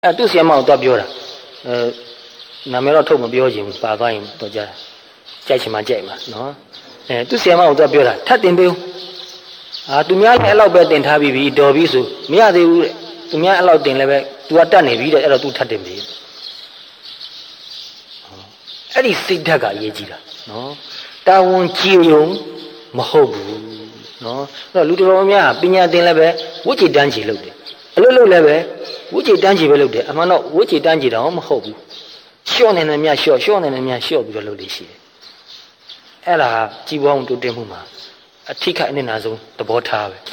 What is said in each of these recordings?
သူ့ဆီယမကိုတော့ပြောတာနာမည်တော့ထုတ်မပြောချင်ဘူးပါသွားရင်တော့ကြားကြိုက်ချင်မှကြိုက်မှာနော်သူ့ဆီယမကိုတော့ပြောတာထပ်တင်ပေးဦးသူများလည်းအဲ့လောက်ပဲတင်ထားပြီးပြီတော်ပြီဆိုမရသေးဘူးတဲ့သူများအဲ့လောက်တင်လည်းပဲ तू ကတတ်နေပြီတဲ့အဲ့တော့ तू ထပ်တင်ပေးအဲ့ဒီစိတ်ဓာတ်ကအရေးကြီးတာနော်တာဝန်ကြီးုံမဟုတ်ဘူးနော်အဲ့တော့လူတော်များပညာသင်လည်းပဲဝိจิตတန်းကြီးလုပ်တယ်အလုပ်လုပ်လည်းပဲဝိจิตတန်းကြီးပဲလုပ်တယ်အမှန်တော့ဝိจิตတန်းကြီးတော့မဟုတ်ဘူးလျှော့နေတယ်များလျှော့နေတယ်များလျှော့ပြီးတော့လုပ်လို့ရှိတယ်အဲ့ဒါကြီးပွားမှုတိုးတက်မှုမှာအထိခိုက်အနစ်နာဆုံးသဘောထားပဲ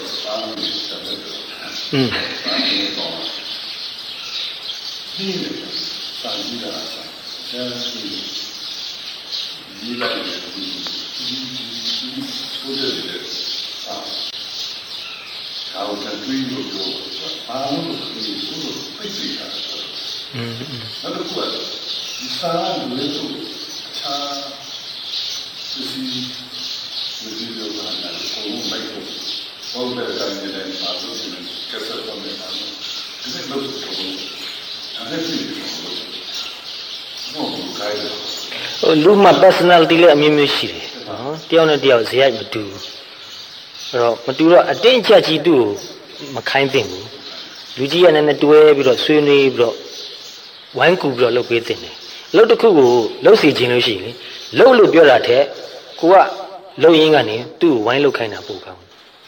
လူမှာ personality လည်းအမျိုးမျိုးရှိတယ်နော်တယောက်နဲ့တယောက်ဇယိုက်မတူဘူးအဲ့တော့မတူတော့အတင်းအကျပ်ကြီးသူ့ကိုမခိုင်းသင့်ဘူးလူကြီးကလည်းတွဲပြီးတော့ဆွေးနွေးပြီးတော့ဝိုင်းကူပြီးတော့လုပ်ပေးသင့်တယ်လုပ်တစ်ခုကိုလုပ်စီခြင်းလို့ရှိရင်လုပ်လို့ပြောတာတဲ့ကိုကလုပ်ရင်းကနေသူ့ကိုဝိုင်းလုပ်ခိုင်းတာပိုကောင်း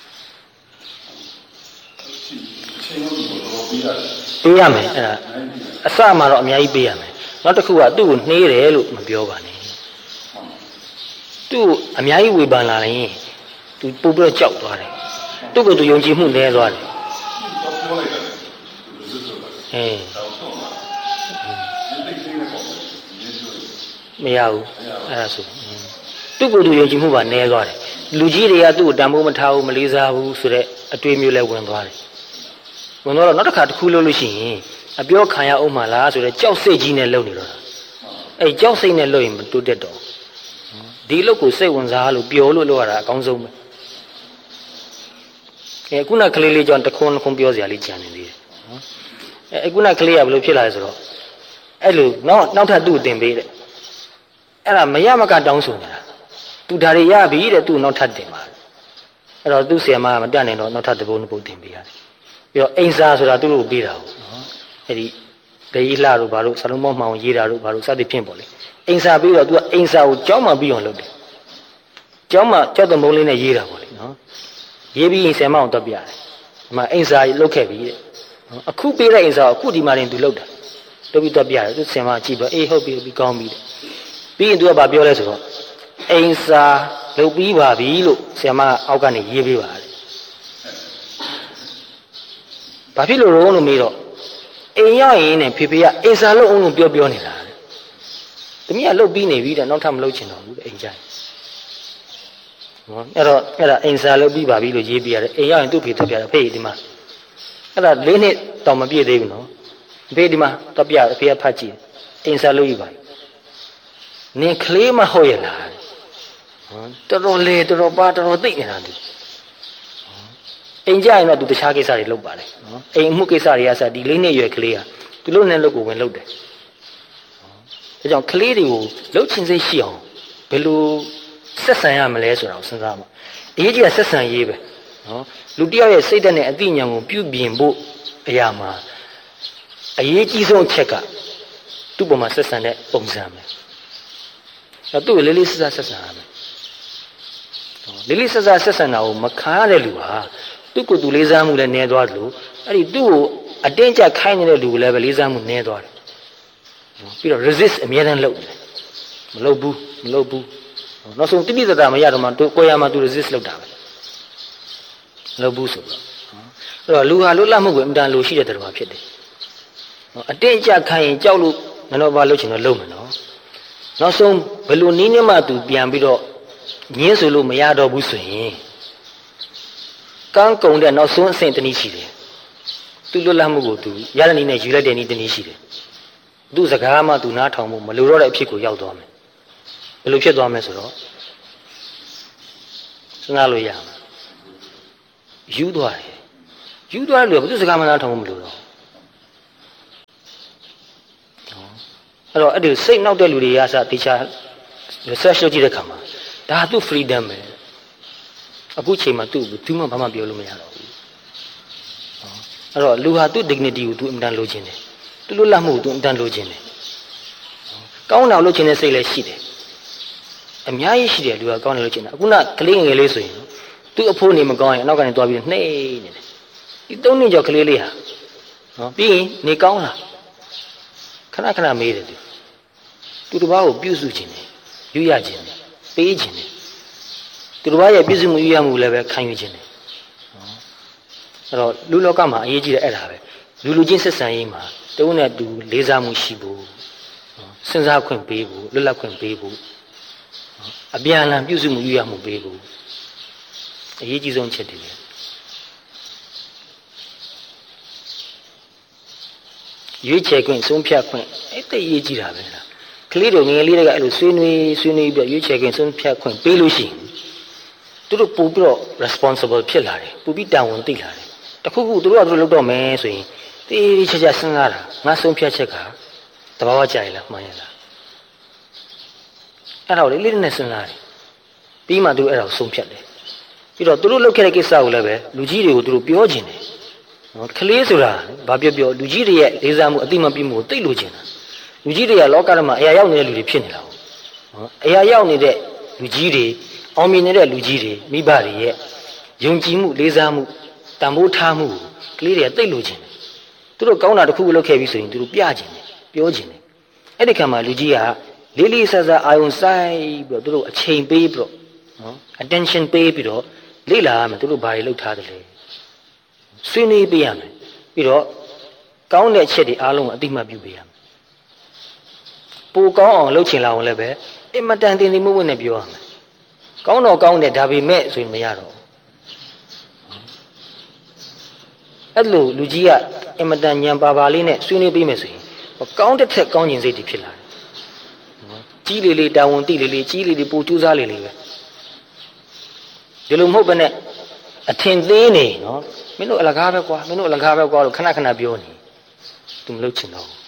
ပေးရမယ်အဲ့ဒါအစမှာတော့အများကြီးပေးရမယ်နောက်တစ်ခုကသူ့ကိုနှေးတယ်လို့မပြောပါနဲ့သူ့အများကြီးဝေဖန်လာရင်သူပို့ပြီးတော့ကြောက်သွားတယ်သူ့ကိုယ်သူယုံကြည်မှုနည်းသွားတယ်မရဘူးအဲ့ဒါဆိုသူ့ကိုယ်သူယုံကြည်မှုပါနည်းသွားတယ်လူကြီးတွေကသူ့ကိုတန်ဖိုးမထားဘူးမလေးစားဘူးဆိုတဲ့အတွေးမျိုးလဲဝင်သွားတယ်ဝင်တော့နောက်တစ်ခါတစ်ခုလုပ်လို့ရှိရင်အပြောခံရအောင်မလားဆိုတော့ကြောက်စိတ်ကြီးနဲ့လုပ်နေတော့အဲ့ကြောက်စိတ်နဲ့လုပ်ရင်မတိုးတက်တော့ဒီလုပ်ကိုစိတ်ဝင်စားလို့ပျော်လို့လုပ်ရတာအကောင်းဆုံးပဲခုနကလေးလေးကြောင့်တခွန်းပြောစရာလေးကြံနေသေးတယ်နော်ခုနကလေးကဘယ်လိုဖြစ်လာလဲဆိုတော့အဲ့လိုနောက်ထပ်သူ့ကိုတင်ပေးတဲ့အဲ့ဒါမရမကတောင်းဆိုနေတာသူဒါတွေရပြီတဲ့သူ့နောက်ထပ်တင်ပါအဲ့တော့သူ့ဆရာမကမတတ်နိုင်တော့နောက်ထပ်တစ်ပုဒ်နှစ်ပုဒ်တင်ပေးရတယ်ပြီးတော့အိမ်စာဆိုတာသူ့ကိုပေးတာဟုတ်နော်အဲ့ဒီဒေကြီးလှတို့ဘာလို့စလုံးမောင်းမှောင်ရေးတာတို့ဘာလို့စသည်ဖြင့်ပေါ့လေအိမ်စာပြီးတော့သူကအိမ်စာကိုကြောင်းမှပြီးအောင်လုပ်တယ်ကြောင်းမှကြောက်တဲ့မုံလေးနဲ့ရေးတာပေါ့လေနော်ရေးပြီးဆယ်မအောင်တော့ပြတယ်ဒီမှာအိမ်စာလုတ်ခဲ့ပြီတဲ့အခုပေးတဲ့အိမ်စာကိုအခုဒီမှာတင်သူလုတ်တာလုတ်ပြီးတော့ပြတယ်သူဆယ်မကြည့်ပြီးအေးဟုတ်ပြီပြီးကောင်းပြီတဲ့ပြီးရင်သူကဗာပြောလဲဆိုတော့အိမ်စာလုတ်ပြီးပါပြီလို့ဆယ်မအောက်ကနေရေးပေးပါတယ်ဘာဖြစ်လို့ရောလို့မေးတော့အိမ်ရောက်ရင်နဲ့ဖေဖေကအိမ်စာလုတ်အောင်လို့ပြောနေတာတဲ့တမီးကလုတ်ပြီးနေပြီတဲ့နောက်ထပ်မလုတ်ချင်တော့ဘူးတဲ့အိမ်ကြိုင်နော်အဲ့ဒါအိမ်စာလုတ်ပြီးပါပြီလို့ရေးပြရတယ်အိမ်ရောက်ရင်သူ့ဖေတက်ပြတယ်ဖေဒီမှာအဲ့ဒါ၄နှစ်တောင်မပြည့်သေးဘူးနော်ဖေဒီမှာတက်ပြဖေကဖတ်ကြည့်အိမ်စာလုတ်ပြီးပါနင်ကလေးမဟုတ်ရလားတော်တော်လေတော်တော်ပါတော်တော်သိနေတာသူအိမ်ကြရင်တော့သူတခြားကိစ္စတွေလုပ်ပါလေနော်အိမ်မှုကိစ္စတွေကစဒီ၄နှစ်ရွယ်ကလေးကသူလို့နဲ့လုပ်ကိုဝင်လုပ်တယ်ဒါကြောင့်ကလေးတွေကိုလှုပ်ချင်စိတ်ရှိအောင်ဘယ်လိုဆက်ဆံရမလဲဆိုတာကိုစဉ်းစားမှာအရေးကြီးတာဆက်ဆံရေးပဲနော်လူတစ်ယောက်ရဲ့စိတ်ဓာတ်နဲ့အသိဉာဏ်ကိုပြုပြင်ဖို့အရာမှာအရေးကြီးဆုံးအချက်ကသူ့ပုံမှာဆက်ဆံတဲ့ပုံစံပဲအဲသူ့ကိုလေးလေးဆက်ဆံရမယ်လေးလေးဆက်ဆံတာကိုမခံရတဲ့လူဟာသူ့ကိုယ်သူလေးစားမှုလည်းနည်းသွားတယ်လို့အဲ့ဒီသူ့ကိုအတင်းကျပ်ခိုင်းနေတဲ့လူကိုလည်းပဲလေးစားမှုနည်းသွားတယ်ပြီးတော့ resist အမြဲတမ်းလုပ်တယ်မလုပ်ဘူးနောက်ဆုံးတိတိကျကျမရတော့မှကိုယ်ရမှာသူ resist လုပ်တာပဲမလုပ်ဘူးဆိုတော့အဲ့တော့လူဟာလွတ်လပ်မှုကိုအင်တာလိုရှိတဲ့တော်မှာဖြစ်တယ်အတင်းကျပ်ခိုင်းရင်ကြောက်လို့ငါတော့ဘာလုပ်ချင်တော့လုပ်မယ်နော်နောက်ဆုံးဘယ်လိုနည်းနဲ့မှသူပြန်ပြီးတော့ညင်းဆိုလို့မရတော့ဘူးဆိုရင်ကန်းကုံတဲ့နောက်ဆုံးအဆင့်တနည်းရှိတယ်သူလွတ်လပ်မှုကိုသူရတဲ့နည်းနဲ့ယူလိုက်တဲ့နည်းတနည်းရှိတယ်သူစကားမှသူနားထောင်မှုမလိုတော့တဲ့အဖြစ်ကိုရောက်သွားမယ်ဘယ်လိုဖြစ်သွားမလဲဆိုတော့စဉ်းစားလို့ရမှာယူသွားတယ်လို့ဘယ်သူစကားမှနားထောင်မှုမလိုတော့အဲ့တော့အဲ့ဒီစိတ်နောက်တဲ့လူတွေကစတေချာ research လုပ်ကြည့်တဲ့အခါမှာဒါသူ freedom ပဲအခုချိန်မှာသူ့ဘူးမှဘာမှပြောလို့မရတော့ဘူးအဲ့တော့လူဟာသူ့ dignity ကိုသူအင်တန်လိုချင်တယ်သူလွတ်လပ်မှုကိုသူအင်တန်လိုချင်တယ်ကောင်းတာလုပ်ချင်တဲ့စိတ်လည်းရှိတယ်အများကြီးရှိတယ်လူကကောင်းတယ်လုပ်ချင်တာအခုနကလေးငယ်လေးဆိုရင်သူ့အဖိုးနေမကောင်းရင်အနောက်ကနေသွားပြီးနှိမ့်နေတယ်ဒီ၃နှစ်ကျော်ကလေးလေးဟာနော်ပြီးရင်နေကောင်းလားခဏခဏမေးတယ်သူတစ်ပါးကိုပြုစုခြင်းတယ်ယူရခြင်းတယ်ပေးခြင်းတယ်သူတစ်ပါးရဲ့ပြုစုမှုယူရမှုလည်းပဲခံယူခြင်းတယ်အဲ့တော့လူလောကမှာအရေးကြီးတဲ့အဲ့ဒါပဲလူချင်းဆက်ဆံရေးမှာတဝုနဲ့တူလေးစားမှုရှိဖို့စဉ်းစားခွင့်ပေးဖို့လွတ်လပ်ခွင့်ပေးဖို့အပြန်အလှန်ပြုစုမှုယူရမှုပေးဖို့အရေးကြီးဆုံးချက်တွေရွေးချယ်ခွင့်ဆုံးဖြတ်ခွင့်အဲ့ဒါအရေးကြီးတာပဲလားကလေးတို့ငယ်လေးတွေကအဲ့လိုဆွေးနွေးပြီးရွေးချယ်ခွင့်ဆုံးဖြတ်ခွင့်ပေးလို့ရှိရင်သူတို့ပို့ပြီးတော့ responsible ဖြစ်လာတယ်ပို့ပြီးတာဝန်သိလာတယ်တခုခုသူတို့ကသူတို့လုပ်တော့မယ်ဆိုရင်တေးချာချာစဉ်းစားတာငါဆုံးဖြတ်ချက်ကတဘာဝကြရလားမှန်ရလားအဲ့တော့လေးလေးနဲ့စဉ်းစားတယ်ပြီးမှသူတို့အဲ့ဒါကိုဆုံးဖြတ်တယ်ပြီးတော့သူတို့လုပ်ခဲ့တဲ့ကိစ္စကိုလည်းပဲလူကြီးတွေကိုသူတို့ပြောခြင်းတယ်နော်ကလေးဆိုတာဘာပြောလူကြီးတွေရဲ့လေးစားမှုအတိမပြမှုကိုသိလို့ခြင်းတာလူကြီးတွေကလောကထဲမှာအရာရောက်နေတဲ့လူတွေဖြစ်နေတာဟုတ်နော်အရာရောက်နေတဲ့လူကြီးတွေအောင်မြင်နေတဲ့လူကြီးတွေမိဘတွေရဲ့ယုံကြည်မှုလေးစားမှုတန်ဖိုးထားမှုကလေးတွေကသိလို့ခြင်းတယ်သူတို့ကောင်းတာတစ်ခုလုပ်ခဲ့ပြီဆိုရင်သူတို့ပြခြင်းတယ်ပြောခြင်းတယ်အဲ့ဒီခါမှာလူကြီးကလေးလေးဆဆအာယုံဆိုင်ပြီးတော့သူတို့အချိန်ပေးပြီးတော့နော် attention ပေးပြီးတော့လေ့လာရမယ်သူတို့ဘာတွေလုပ်ထားတယ်လဲဆွေးနွေးပေးရမယ်ပြီးတော့ကောင်းတဲ့အချက်တွေအားလုံးကိုအတိမတ်ပြုပေးရမယ်ပိုကောင်းအောင်လုပ်ချင်လာအောင်လည်းပဲအင်မတန်တင်နေမှုနဲ့ပြောရမယ်ကောင်းတော့ကောင်းတယ်ဒါပေမဲ့ဆိုရင်မရတော့အဲ့လိုလူကြီးကအင်မတန်ညံပါလေးနဲ့ဆွေးနွေးပေးမယ်ဆိုရင်ကောင်းတဲ့ထက်ကောင်းခြင်းစိတ်တွေဖြစ်လာတယ်ကြီးလေးတာဝန်တိလေးကြီးလေးပိုကြိုးစားလေးပဲဒီလိုမဟုတ်ဘဲနဲ့အထင်သေးနေနော်မင်းတို့အလကားပဲကွာမင်းတို့အလကားပဲကွာလို့ခဏခဏပြောနေသူမလုပ်ချင်တော့ဘူး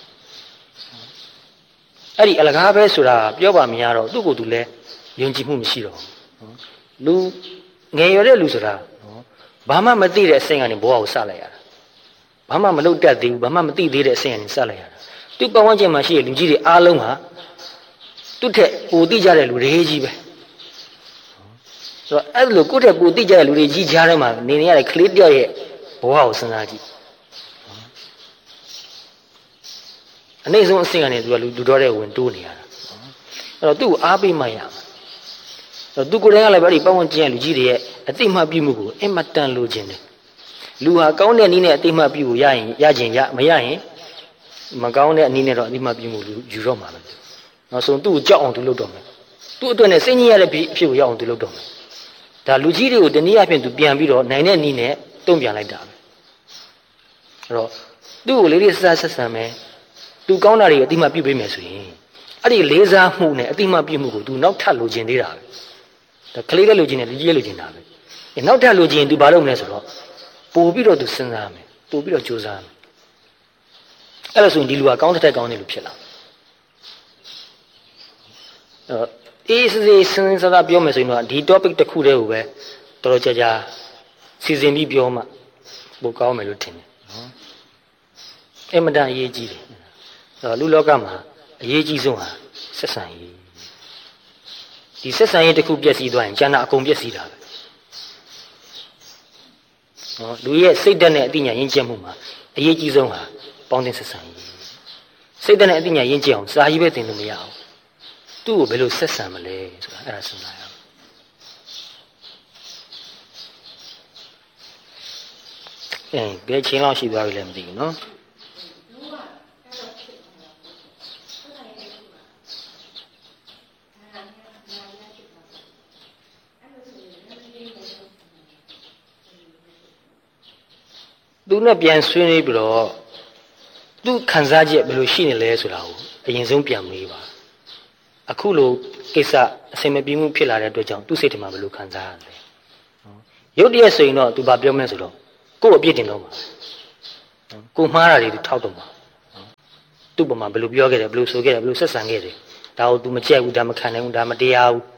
အဲ့ဒီအလကားပဲဆိုတာပြောပါမရတော့သူ့ကိုယ်သူလည်းယုံကြည်မှုမရှိတော့လူငယ်ရွယ်တဲ့လူဆိုတာနော်ဘာမှမသိတဲ့အဆင့်ကနေဘဝကိုစလိုက်ရတာဘာမှမလုပ်တတ်သေးဘူးဘာမှမသိသေးတဲ့အဆင့်ကနေစလိုက်ရတာသူ့ပတ်ဝန်းကျင်မှာရှိတဲ့လူကြီးတွေအားလုံးဟာသူ့ထက်ပိုသိကြတဲ့လူတွေကြီးပဲဆိုတော့အဲ့လိုကိုယ့်ထက်ပိုသိကြတဲ့လူတွေကြီးကြားထဲမှာနေရတဲ့ကလေးတယောက်ရဲ့ဘဝကိုစဉ်းစားကြည့်အနည်းဆုံးအဆင့်ကနေသူကလူတော်တဲ့ဝင်တိုးနေရတာအဲ့တော့သူ့ကိုအားပေးမှရမှာအဲ့တော့သူကိုယ်တိုင်ကလည်းပဲဒီပတ်ဝန်းကျင်ရဲ့လူကြီးတွေရဲ့အသိမှတ်ပြုမှုကိုအင်မတန်လိုချင်တယ်လူဟာကောင်းတဲ့နည်းနဲ့အသိမှတ်ပြုကိုရရင်ရခြင်းရမရရင်မကောင်းတဲ့နည်းနဲ့တော့အသိမှတ်ပြုမှုယူတော့မှာပဲနောက်ဆုံးသူ့ကိုကြောက်အောင်သူလုပ်တော့မယ်သူ့အတွက်နဲ့စိတ်ညစ်ရတဲ့အဖြစ်ကိုရောက်အောင်သူလုပ်တော့မယ်ဒါလူကြီးတွေကိုတနည်းအားဖြင့်သူပြန်ပြီးတော့နိုင်တဲ့နည်းနဲ့တုံ့ပြန်လိုက်တာပဲအဲ့တော့သူ့ကိုလေးလေးစားဆက်ဆံမယ်သူကောင်းတာတွေအတိမပြုပေးမယ်ဆိုရင်အဲ့ဒီလေးစားမှုနဲ့အတိမပြုမှုကိုသူနောက်ထပ်လိုချင်သေးတာပဲဒါကလေးလည်းလိုချင်တယ်လူကြီးလည်းလိုချင်တာပဲနောက်ထပ်လိုချင်ရင်သူဘာလုပ်မလဲဆိုတော့ပို့ပြီးတော့သူစဉ်းစားမယ်ပို့ပြီးတော့ကြိုးစားမယ်အဲ့လိုဆိုရင်ဒီလူကကောင်းတဲ့ကောင်းတယ်လို့ဖြစ်လာအေးစေးစဉ်းစားပြောမယ်ဆိုရင်တော့ဒီ topic တစ်ခုတည်းကိုပဲတော်တော်ကြာကြာစီစဉ်ပြီးပြောမှပိုကောင်းမယ်လို့ထင်တယ်နော်အမှန်တန်အရေးကြီးတယ်လူလောကမှာအရေးကြီးဆုံးဟာဆက်ဆံရေးဒီဆက်ဆံရေးတစ်ခုပြည့်စည်သွားရင်ကျန်တာအကုန်ပြည့်စည်တာပဲနော်လူရဲ့စိတ်ဓာတ်နဲ့အသိဉာဏ်ရင့်ကျက်မှုမှာအရေးကြီးဆုံးဟာပေါင်းသင်းဆက်ဆံရေးစိတ်ဓာတ်နဲ့အသိဉာဏ်ရင့်ကျက်အောင်စာရေးပဲသင်လို့မရအောင်သူ့ကိုဘယ်လိုဆက်ဆံမလဲဆိုတာအဲ့ဒါစဉ်းစားရအောင်ဘယ်ချိန်လောက်ရှိသွားပြီလဲမသိဘူးနော်သူနဲ့ပြန်ဆွေးနွေးပြီးတော့သူခံစားချက်ဘယ်လိုရှိနေလဲဆိုတာကိုအရင်ဆုံးပြန်မေးပါအခုလိုကိစ္စအဆင်မပြေမှုဖြစ်လာတဲ့အတွက်ကြောင့်သူ့စိတ်ထဲမှာဘယ်လိုခံစားရလဲရုပ်တရက်ဆိုရင်တော့သူဘာပြောမလဲဆိုတော့ကိုယ့်အပြစ်တင်တော့မှာကိုမှားတာတွေသူထောက်တော့မှာသူ့ပုံမှာဘယ်လိုပြောခဲ့တယ်ဘယ်လိုဆိုခဲ့တယ်ဘယ်လိုဆက်ဆံခဲ့တယ်ဒါကို तू မကြိုက်ဘူးဒါမခံနိုင်ဘူးဒါမတရားဘူး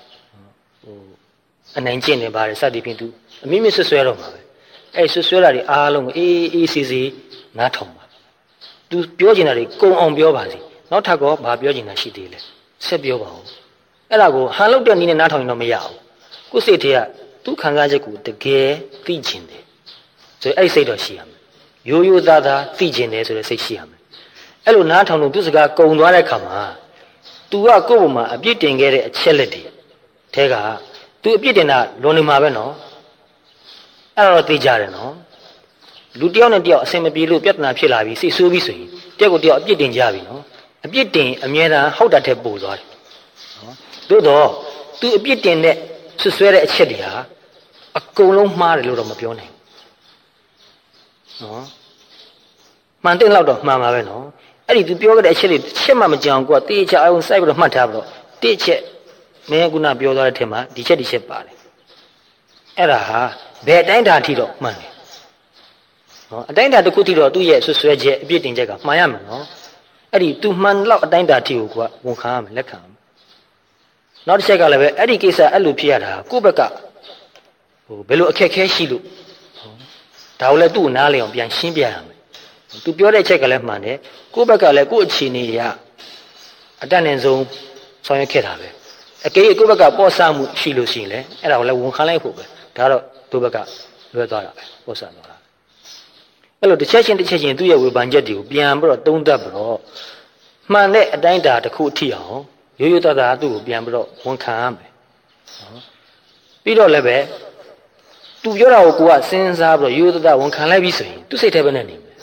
အနိုင်ကျင့်နေပါတယ်စသည်ဖြင့် तू အမိမိဆွဆွဲတော့မှာပဲအဲ့ဆွဆွဲတာတွေအားလုံးကိုအေးစီနားထောင်ပါ तू ပြောချင်တာတွေကုံအောင်ပြောပါစေနောက်ထပ်ကောဘာပြောချင်တာရှိသေးလဲဆက်ပြောပါဦးအဲ့ဒါကိုဟန်လောက်တဲ့နည်းနဲ့နားထောင်ရင်တော့မရဘူးကိုယ်စိတ်ထဲကသူ့ခံစားချက်ကိုတကယ်သိချင်တယ်ဆိုရင်အဲ့စိတ်တော့ရှိရမယ်ရိုးရိုးသားသားသိချင်တယ်ဆိုတဲ့စိတ်ရှိရမယ်အဲ့လိုနားထောင်လို့သူစကားကုံသွားတဲ့ခါမှာ तू ကကိုယ့်ဘုံမှာအပြစ်တင်ခဲ့တဲ့အချက်လက်တွေထဲက तू အပြစ်တင်တာလွန်နေမှာပဲနော်အဲ့တော့သိကြတယ်နော်လူတယောက်နဲ့တယောက်အဆင်မပြေလို့ပြဿနာဖြစ်လာပြီးစိတ်ဆိုးပြီးဆိုရင်တယောက်ကိုတယောက်အပြစ်တင်ကြပြီနော်အပြစ်တင်အမြဲတမ်းဟောက်တာထက်ပိုသွားတယ်နော်သို့တော့ तू အပြစ်တင်တဲ့ဆွဆွဲတဲ့အချက်တွေဟာအကုန်လုံးမှားတယ်လို့တော့မပြောနိုင်ဘူးနော်မှန်တဲ့လောက်တော့မှန်ပါပဲနော်အဲ့ဒီ तू ပြောခဲ့တဲ့အချက်တွေတစ်ချက်မှမကြောင်ကိုကတေးချအောင်စိုက်ပြီးတော့မှတ်ထားပြီးတော့တစ်ချက်မင်းကပြောသွားတဲ့ထက်မှာဒီချက်ပါတယ်အဲ့ဒါဟာဘယ်အတိုင်းဓာတ်ထိတော့မှန်တယ်နော်အတိုင်းဓာတ်တစ်ခုထိတော့သူ့ရဲ့ဆွဆွဲချက်အပြစ်တင်ချက်ကမှားရမယ်နော်အဲ့ဒီ तू မှန်လောက်အတိုင်းဓာတ်ထိကိုကဝန်ခံရမယ်လက်ခံရမယ်နောက်တစ်ချက်ကလည်းပဲအဲ့ဒီကိစ္စအဲ့လိုဖြစ်ရတာကိုယ့်ဘက်ကဘယ်လိုအခက်ခဲရှိလို့ဒါကိုလည်းသူ့ကိုနားလည်အောင်ပြန်ရှင်းပြရမယ်သူပြောတဲ့ချက်ကလည်းမှန်တယ်ကိုယ့်ဘက်ကလည်းကိုယ့်အခြေအနေရအတတ်နဲ့ဆုံးဆောင်ရွက်ခဲ့တာပဲအကယ်၍ကိုယ့်ဘက်ကပေါ်ဆမှုရှိလို့ရှိရင်လည်းအဲ့ဒါကိုလည်းဝန်ခံလိုက်ဖို့ပဲဒါတော့သူ့ဘက်ကလွဲသွားတာပဲပေါ်ဆသွားတာအဲ့လိုတစ်ချက်ချင်းသူ့ရဲ့ဝေဖန်ချက်တွေကိုပြန်ပြီးတော့သုံးသပ်ပြီးတော့မှန်တဲ့အတိုင်းအတာတစ်ခုအထိအောင်ရိုးရိုးသားသားသူ့ကိုပြန်ပြီးတော့ဝန်ခံရမယ်နော်ပြီးတော့လည်းပဲသူပြောတာကိုကိုကစဉ်းစားပြီးတော့ရိုးရိုးသားသားဝန်ခံလိုက်ပြီဆိုရင်သူ့စိတ်ထဲပဲနဲ့နေမယ်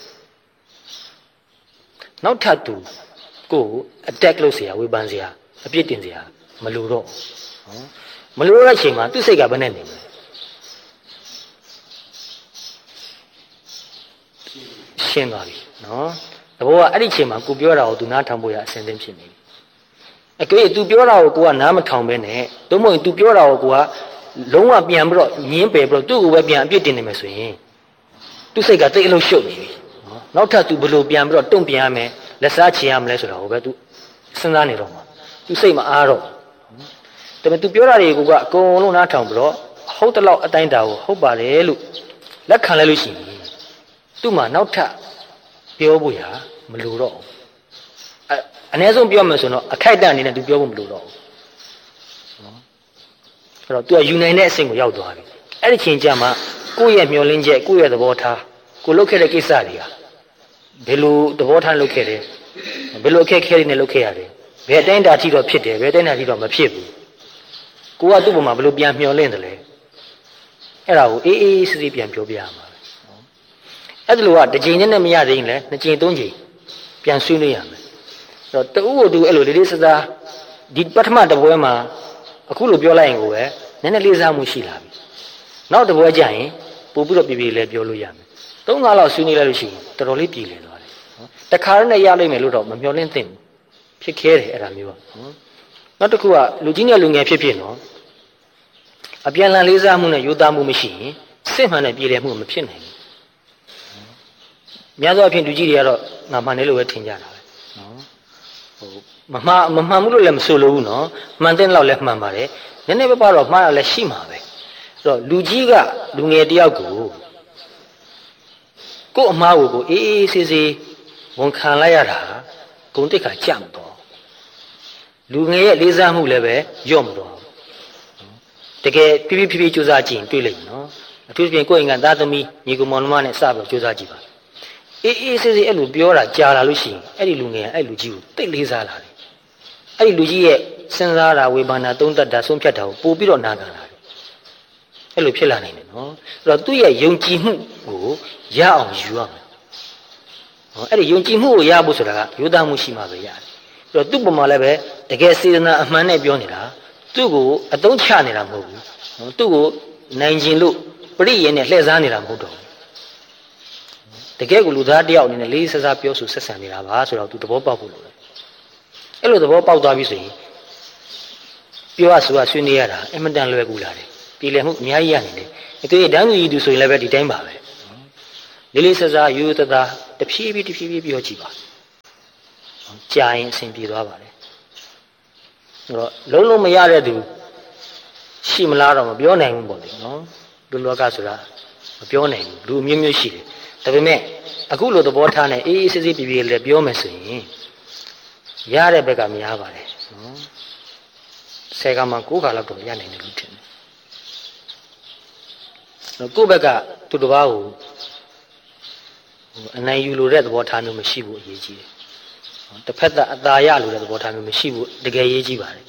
နောက်ထပ်သူကိုattack လုပ်เสียဝေဖန်เสียအပြစ်တင်เสียမလိုတော့နော်မလိုတဲ့အချိန်မှာသူ့စိတ်ကဘယ်နဲ့နေမလဲရှင်းသွားပြီနော်သဘောကအဲ့ဒီအချိန်မှာကိုပြောတာကိုသူနားထောင်ဖို့ရအဆင်သင့်ဖြစ်နေပြီအကယ်၍ तू ပြောတာကိုကိုကနားမထောင်ပဲနဲ့သို့မဟုတ် तू ပြောတာကိုကိုကလုံးဝပြန်ပြီးတော့ညင်းပယ်ပြီးတော့သူ့ကိုပဲပြန်အပြစ်တင်နေမယ်ဆိုရင်သူ့စိတ်ကတိတ်အလုံးရှုပ်နေပြီနော်နောက်ထပ် तू ဘယ်လိုပြန်ပြီးတော့တုံ့ပြန်ရမယ်လက်စားချေရမလဲဆိုတာကိုပဲ तू စဉ်းစားနေတော့မှာ तू စိတ်မအားတော့ဒါပေမဲ့ तू ပြောတာတွေကိုကအကုန်လုံးနားထောင်ပြီးတော့ဟုတ်တဲ့လောက်အတိုင်းတာကိုဟုတ်ပါတယ်လို့လက်ခံလိုက်လို့ရှိရင်သူ့မှာနောက်ထပ်ပြောဖို့ရမလိုတော့ဘူးအနည်းဆုံးပြောမယ်ဆိုတော့အခိုက်အတန့်အနေနဲ့ तू ပြောဖို့မလိုတော့ဘူးနော်အဲ့တော့ तू ကယူနိုင်တဲ့အဆင့်ကိုရောက်သွားပြီအဲ့ဒီချိန်ကျမှကိုယ့်ရဲ့မျှော်လင့်ချက်ကိုယ့်ရဲ့သဘောထားကိုလုပ်ခဲ့တဲ့ကိစ္စတွေဟာဘယ်လိုသဘောထားလုပ်ခဲ့တယ်ဘယ်လိုအခက်အခဲတွေနဲ့လုပ်ခဲ့ရတယ်ဘယ်အတိုင်းတာထိတော့ဖြစ်တယ်ဘယ်အတိုင်းတာထိတော့မဖြစ်ဘူးကိုကသူ့ပုံမှာဘယ်လိုပြန်မျှော်လင့်တယ်လဲအဲ့ဒါကိုအေးဆေးဆေးပြန်ပြောပြရမှာအဲ့ဒါလိုကတစ်ချိန်နဲ့မရသေးရင်လည်းနှစ်ချိန်သုံးချိန်ပြန်ဆွေးနွေးရမယ်အဲ့တော့တူကိုတူအဲ့လိုလေးစသားဒီပထမတပွဲမှာအခုလိုပြောလိုက်ရင်ကိုပဲနည်းနည်းလေးစားမှုရှိလာပြီနောက်တပွဲကျရင်ပို့ပြီးတော့ပြေလဲပြောလို့ရမယ်၃-၅လောက်ဆွေးနွေးလိုက်လို့ရှိရင်တော်တော်လေးပြေလည်သွားတယ်နော်တခါနဲ့ရလိမ့်မယ်လို့တော့မမျှော်လင့်သင့်ဘူးဖြစ်ခဲတယ်အဲ့ဒါမျိုးနော်နောက်တစ်ခုကလူကြီးနဲ့လူငယ်ဖြစ်နော်အပြန်လည်လေးစားမှုနဲ့ယူသားမှုမရှိရင်စစ်မှန်တဲ့ပြေလည်မှုမဖြစ်နိုင်ဘူးများသောအားဖြင့်လူကြီးတွေကတော့ငါမှန်တယ်လို့ပဲထင်ကြတာပဲနော်မမှန်ဘူးလို့လည်းမဆိုလိုဘူးနော်မှန်တဲ့လောက်လည်းမှန်ပါတယ်နည်းနည်းပဲပါတော့မှားရလည်းရှိမှာပဲအဲ့တော့လူကြီးကလူငယ်တယောက်ကိုကို့အမားကိုအေးဆေးဆေးဝန်ခံလိုက်ရတာဂုဏ်တိတ်ခါကြမတော့လူငယ်ရဲ့လေးစားမှုလည်းပဲညော့မတော့တကယ်ဖြည်းဖြည်းကြိုးစားကြည့်ရင်တွေ့လိမ့်မယ်နော်အထူးသဖြင့်ကိုယ့်အိမ်ကသားသမီးညီကောင်မောင်နှမနဲ့စပြီးကြိုးစားကြည့်ပါအေးဆေးဆေးအဲ့လိုပြောတာကြာလာလို့ရှိရင်အဲ့ဒီလူငယ်အဲ့လူကြီးကိုတိတ်လေးစားလာတယ်အဲ့ဒီလူကြီးရဲ့စဉ်းစားတာဝေဖန်တာသုံးသပ်တာဆုံးဖြတ်တာကိုပို့ပြီးတော့နာခံလာတယ်အဲ့လိုဖြစ်လာနိုင်တယ်နော်အဲ့တော့သူ့ရဲ့ယုံကြည်မှုကိုရအောင်ယူရမယ်ဟောအဲ့ဒီယုံကြည်မှုကိုရဖို့ဆိုတာကယူသားမှုရှိမှပဲရတယ်အဲ့တော့သူ့ပုံမှာလည်းပဲတကယ်စေတနာအမှန်နဲ့ပြောနေတာသူ့ကိုအသုံးချနေတာမဟုတ်ဘူးနော်သူ့ကိုနိုင်ခြင်းလို့ပရိယေနဲ့လှည့်စားနေတာမဟုတ်တော့ဘူးတကယ်ကိုလူသားတယောက်အနေနဲ့လေးစားစားပြောဆိုဆက်ဆံနေတာပါဆိုတော့သူသဘောပေါက်ဖို့လိုတယ်အဲ့လိုသဘောပေါက်သွားပြီဆိုရင်ပြောရဆိုရဆွေးနွေးရတာအင်မတန်လွယ်ကူလာတယ်ပြည်လည်မှုအများကြီးရနေတယ်အကယ်ဒန်းသူကြီးသူဆိုရင်လည်းပဲဒီတိုင်းပါပဲလေးလေးစားစားရိုးသားသားတဖြည်းဖြည်းပြောကြည့်ပါကြာရင်အဆင်ပြေသွားပါတယ်ဆိုတော့လုံးလုံးမရတဲ့သူရှိမလားတော့မပြောနိုင်ဘူးပေါ့လေနော်လူလောကဆိုတာမပြောနိုင်ဘူးလူမျိုးမျိုးရှိတယ်ဒါပေမဲ့အခုလိုသဘောထားနဲ့အေးအေးဆေးဆေးပြေပြေလေးပြောမယ်ဆိုရင်ရတဲ့ဘက်ကများပါတယ်နော်10ခါမှ9ခါလောက်တော့ရနိုင်တယ်လို့ထင်တယ်ကိုယ့်ဘက်ကသူတစ်ပါးကိုအနိုင်ယူလို့တဲ့သဘောထားမျိုးမရှိဘူးအရေးကြီးတယ်တစ်ဖက်သက်အသာရလို့တဲ့သဘောထားမျိုးမရှိဘူးတကယ်ရေးကြီးပါတယ်